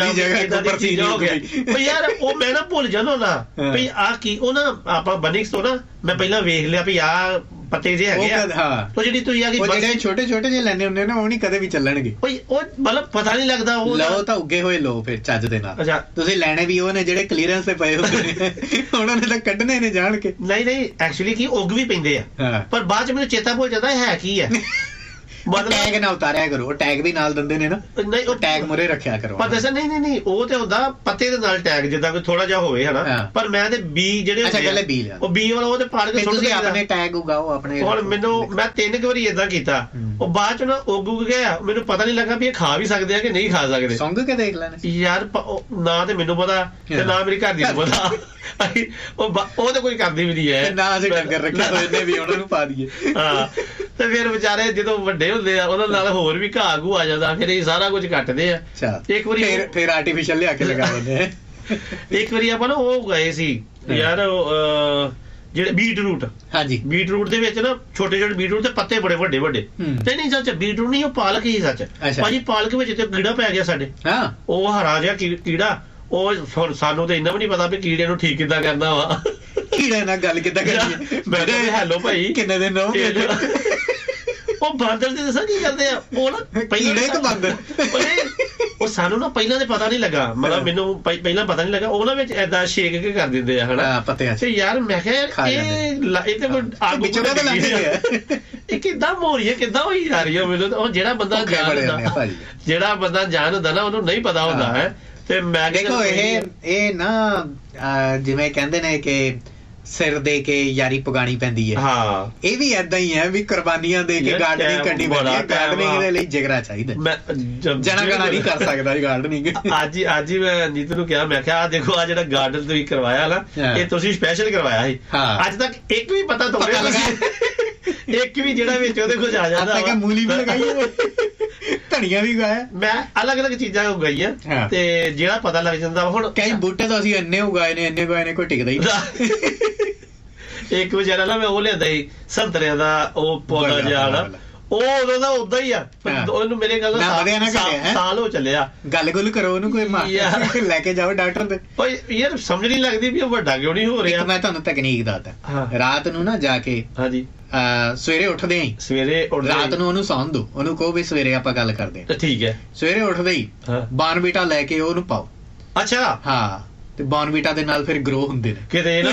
ਯਾਰ ਉਹ ਮੈਂ ਨਾ ਭੁੱਲ ਜਾਂਦਾ ਨਾ ਵੀ ਆਹ ਕੀ। ਉਹ ਨਾ ਆਪਾਂ ਬਨਿਕਸ ਤੋਂ ਨਾ ਮੈਂ ਪਹਿਲਾਂ ਵੇਖ ਲਿਆ ਵੀ ਆਹ ਪੱਤੇ ਜਿਹੇ ਹੈਗੇ ਆ, ਉਹ ਜਿਹੜੀ ਤੁਸੀਂ ਆ ਜਿਹੜੇ ਛੋਟੇ ਜਿਹੇ ਲੈਣੇ ਹੁੰਦੇ ਨਾ, ਉਹ ਨਹੀਂ ਕਦੇ ਵੀ ਚੱਲਣਗੇ। ਉਹ ਮਤਲਬ ਪਤਾ ਨਹੀਂ ਲੱਗਦਾ। ਉਹ ਲਓ ਤਾਂ ਉੱਗੇ ਹੋਏ ਲਓ ਫਿਰ ਚੱਜ ਦੇ ਨਾਲ। ਤੁਸੀਂ ਲੈਣੇ ਵੀ ਉਹ ਨੇ ਜਿਹੜੇ ਕਲੀਅਰੈਂਸ ਤੇ ਪਏ ਹੁੰਦੇ ਨੇ, ਉਹਨਾਂ ਨੇ ਤਾਂ ਕੱਢਣੇ ਨੇ ਜਾਣ ਕੇ। ਨਹੀਂ ਐਕਚੁਅਲੀ ਕੀ ਉੱਗ ਵੀ ਪੈਂਦੇ ਆ, ਪਰ ਬਾਅਦ ਚ ਮੈਨੂੰ ਚੇਤਾ ਭੁੱਲ ਜਾਂਦਾ ਹੈ ਕੀ ਹੈ। ਟੈਗ ਨਾ ਉਤਾਰਿਆ ਕਰੋ, ਉਹ ਟੈਗ ਵੀ ਨਾਲ ਦਿੰਦੇ ਨੇ ਨਾ। ਨਹੀਂ ਉਹ ਟੈਗ ਮੁਰੇ ਰੱਖਿਆ ਕਰੋ। ਪਰ ਦੱਸਾਂ ਨਹੀਂ ਉਹ ਤੇ ਹੁੰਦਾ ਪੱਤੇ ਦੇ ਨਾਲ ਟੈਗ, ਜਿੱਦਾਂ ਕੋਈ ਥੋੜਾ ਜਿਹਾ ਹੋਵੇ ਹਨਾ। ਪਰ ਮੈਂ ਤੇ ਬੀ ਜਿਹੜੇ ਉਹ ਬੀ ਵਾਲਾ ਉਹ ਤੇ ਪਾੜ ਕੇ ਸੁੱਟ ਕੇ ਆਪਣੇ ਟੈਗ ਉਗਾਓ ਆਪਣੇ। ਹੁਣ ਮੈਂ 3 ਵਾਰੀ ਏਦਾਂ ਕੀਤਾ, ਉਹ ਬਾਅਦ ਚ ਨਾ ਉੱਗ ਗਿਆ, ਮੈਨੂੰ ਪਤਾ ਨਹੀਂ ਲੱਗਾ ਵੀ ਇਹ ਖਾ ਵੀ ਸਕਦੇ ਆ ਕਿ ਨਹੀਂ ਖਾ ਸਕਦੇ। ਸੁੰਘ ਕੇ ਦੇਖ ਲੈਣੇ ਯਾਰ, ਨਾ ਤੇ ਮੈਨੂੰ ਪਤਾ ਤੇ ਨਾ ਮੇਰੀ ਘਰ ਦੀ ਨੂੰ ਪਤਾ। ਉਹ ਤਾਂ ਕੋਈ ਕਰਦੀ ਵੀ ਨਹੀਂ ਹੈ ਨਾ, ਅਸੀਂ ਡੰਗਰ ਰੱਖੇ ਹੋਏ ਨੇ ਵੀ ਉਹਨਾਂ ਨੂੰ ਪਾ ਦਈਏ। ਹਾਂ, ਤੇ ਫਿਰ ਵਿਚਾਰੇ ਜਦੋਂ ਵੱਡੇ ਹੁੰਦੇ ਆ ਉਹਨਾਂ ਨਾਲ ਹੋਰ ਵੀ ਘਾਹ ਘੂ ਆ ਜਾਂਦਾ, ਫਿਰ ਇਹ ਸਾਰਾ ਕੁਝ ਕੱਟਦੇ ਆ। ਇੱਕ ਵਾਰੀ ਫਿਰ ਆਰਟੀਫੀਸ਼ੀਅਲ ਲਿਆ ਕੇ ਲਗਾ ਦਿੰਦੇ ਆ। ਇੱਕ ਵਾਰੀ ਆਪਾਂ ਨਾ ਉਹ ਗਏ ਸੀ ਯਾਰ, ਜਿਹੜੇ ਬੀਟਰੂਟ। ਹਾਂਜੀ, ਬੀਟਰੂਟ ਦੇ ਵਿੱਚ ਨਾ ਛੋਟੇ ਬੀਟਰੂਟ ਤੇ ਪੱਤੇ ਬੜੇ ਵੱਡੇ ਤੇ ਨਹੀਂ ਸੱਚ ਬੀਟਰੂਟ ਨਹੀਂ, ਉਹ ਪਾਲਕ ਹੀ ਸੱਚ ਭਾਜੀ। ਪਾਲਕ ਵਿੱਚ ਤੇ ਕੀੜਾ ਪੈ ਗਿਆ ਸਾਡੇ, ਉਹ ਹਰਾ ਜਿਹਾ ਕੀੜਾ। ਉਹ ਸਾਨੂੰ ਤਾਂ ਇੰਨਾ ਵੀ ਨਹੀਂ ਪਤਾ ਵੀ ਕੀੜੇ ਨੂੰ ਠੀਕ ਕਿੱਦਾਂ ਕਰਨਾ ਵਾ। ਕੀੜੇ ਨਾਲ ਗੱਲ ਕਿੱਦਾਂ ਕਰੀਏ? ਮੈਂ ਕਿਹਾ ਹੈਲੋ ਭਾਈ ਕਿੰਨੇ ਦਿਨ ਹੋ ਗਏ। ਉਹ ਬਾਂਦਰ ਦੇ ਦੱਸਾਂ ਕੀ ਕਰਦੇ ਆ, ਉਹ ਨਾ ਪਹਿਲਾਂ ਉਹ ਸਾਨੂੰ ਨਾ ਪਹਿਲਾਂ ਤੇ ਪਤਾ ਨਹੀਂ ਲੱਗਾ, ਮਤਲਬ ਮੈਨੂੰ ਪਹਿਲਾਂ ਪਤਾ ਨਹੀਂ ਲੱਗਾ। ਉਹਨਾਂ ਵਿੱਚ ਏਦਾਂ ਛੇਕ ਕੇ ਕਰ ਦਿੰਦੇ ਆ ਹਨਾ ਪੱਤਿਆਂ ਚ। ਯਾਰ ਮੈਂ ਕਿਹਾ ਇਹ ਤੇ ਕੋਈ ਆਗੂ ਇਹ ਕਿੱਦਾਂ ਮੋਰੀਏ ਕਿੱਦਾਂ ਹੋਈ ਜਾ ਰਹੀ ਹੈ ਮੈਨੂੰ। ਉਹ ਜਿਹੜਾ ਬੰਦਾ ਜਾਣ ਹੁੰਦਾ ਨਾ, ਉਹਨੂੰ ਨਹੀਂ ਪਤਾ ਹੁੰਦਾ ਹੈ। ਤੇ ਮੈਂ ਦੇਖੋ ਇਹ ਨਾ ਜਿਵੇਂ ਕਹਿੰਦੇ ਨੇ ਕਿ ਸਿਰ ਦੇ ਕੇ ਯਾਰੀ ਪਗਾਣੀ ਪੈਂਦੀ ਹੈ। ਹਾਂ, ਇਹ ਵੀ ਏਦਾਂ ਹੀ ਹੈ ਵੀ ਕੁਰਬਾਨੀਆਂ ਦੇ ਕੇ ਗਾਰਡਨਿੰਗ ਕਰਨੀ ਪੈਂਦੀ ਹੈ। ਗਾਰਡਨਿੰਗ ਦੇ ਲਈ ਜਿਗਰਾ ਚਾਹੀਦਾ, ਜਣਾ ਗਣਾ ਨਹੀਂ ਕਰ ਸਕਦਾ ਗਾਰਡਨਿੰਗ। ਅੱਜ ਹੀ ਮੈਂ ਨੀਤ ਨੂੰ ਕਿਹਾ, ਮੈਂ ਕਿਹਾ ਆ ਦੇਖੋ ਆ ਜਿਹੜਾ ਗਾਰਡਨ ਤੁਸੀਂ ਕਰਵਾਇਆ ਨਾ, ਇਹ ਤੁਸੀਂ ਸਪੈਸ਼ਲ ਕਰਵਾਇਆ ਸੀ। ਅੱਜ ਤੱਕ ਇੱਕ ਵੀ ਪਤਾ ਤੁਹਾਡੇ ਇੱਕ ਵੀ ਜਿਹੜਾ ਵਿੱਚ ਉਹਦੇ ਕੁਝ ਆ ਜਾਂਦਾ। ਮੂਲੀ ਵੀ ਲਗਾਈ, ਧਨੀਆ ਵੀ ਉਗਾਇਆ, ਮੈਂ ਅਲੱਗ ਚੀਜ਼ਾਂ ਉਗਾਈਆਂ ਤੇ ਜਿਹੜਾ ਪਤਾ ਲੱਗ ਜਾਂਦਾ। ਹੁਣ ਕਈ ਬੂਟੇ ਤਾਂ ਅਸੀਂ ਇੰਨੇ ਉਗਾਏ ਨੇ ਕੋਈ ਟਿਕਦਾ ਹੀ ਨਹੀਂ। ਇੱਕ ਵਿਚਾਰਾ ਨਾ ਮੈਂ ਉਹ ਲਿਆਂਦਾ ਸੀ ਸੰਤਰਿਆਂ ਦਾ ਉਹ ਪੌਦਾ ਜਿਹਾ ਨਾ, ਉਹ ਉਦੋਂ ਦਾ ਉਦਾਂ ਹੀ ਆ। ਉਹਨੂੰ ਮੇਰੇ ਗੱਲ ਸਾਲ ਹੋ ਚੱਲਿਆ। ਗੱਲ ਗੁੱਲ ਕਰੋ ਉਹਨੂੰ, ਕੋਈ ਲੈ ਕੇ ਜਾਓ ਡਾਕਟਰ ਦੇ। ਯਾਰ ਸਮਝ ਨਹੀਂ ਲੱਗਦੀ ਵੀ ਉਹ ਵੱਡਾ ਕਿਉਂ ਨਹੀਂ ਹੋ ਰਿਹਾ। ਮੈਂ ਤੁਹਾਨੂੰ ਤਕਨੀਕ ਦੱਸਦਾ, ਰਾਤ ਨੂੰ ਨਾ ਜਾ ਕੇ ਸਵੇਰੇ ਉੱਠਦੇ ਹੀ ਰਾਤ ਨੂੰ ਉਹਨੂੰ ਸੌਣ ਦੋ, ਉਹਨੂੰ ਕਹੋ ਵੀ ਸਵੇਰੇ ਆਪਾਂ ਗੱਲ ਕਰਦੇ ਹਾਂ। ਠੀਕ ਹੈ, ਸਵੇਰੇ ਉੱਠਦੇ ਹੀ ਬਾਰਨਵੀਟਾ ਲੈ ਕੇ ਉਹਨੂੰ ਪਾਓ। ਅੱਛਾ ਹਾਂ, ਤੇ ਬਾਰਨਵੀਟਾ ਦੇ ਨਾਲ ਫਿਰ ਗਰੋ ਹੁੰਦੇ ਨੇ। ਕਿਤੇ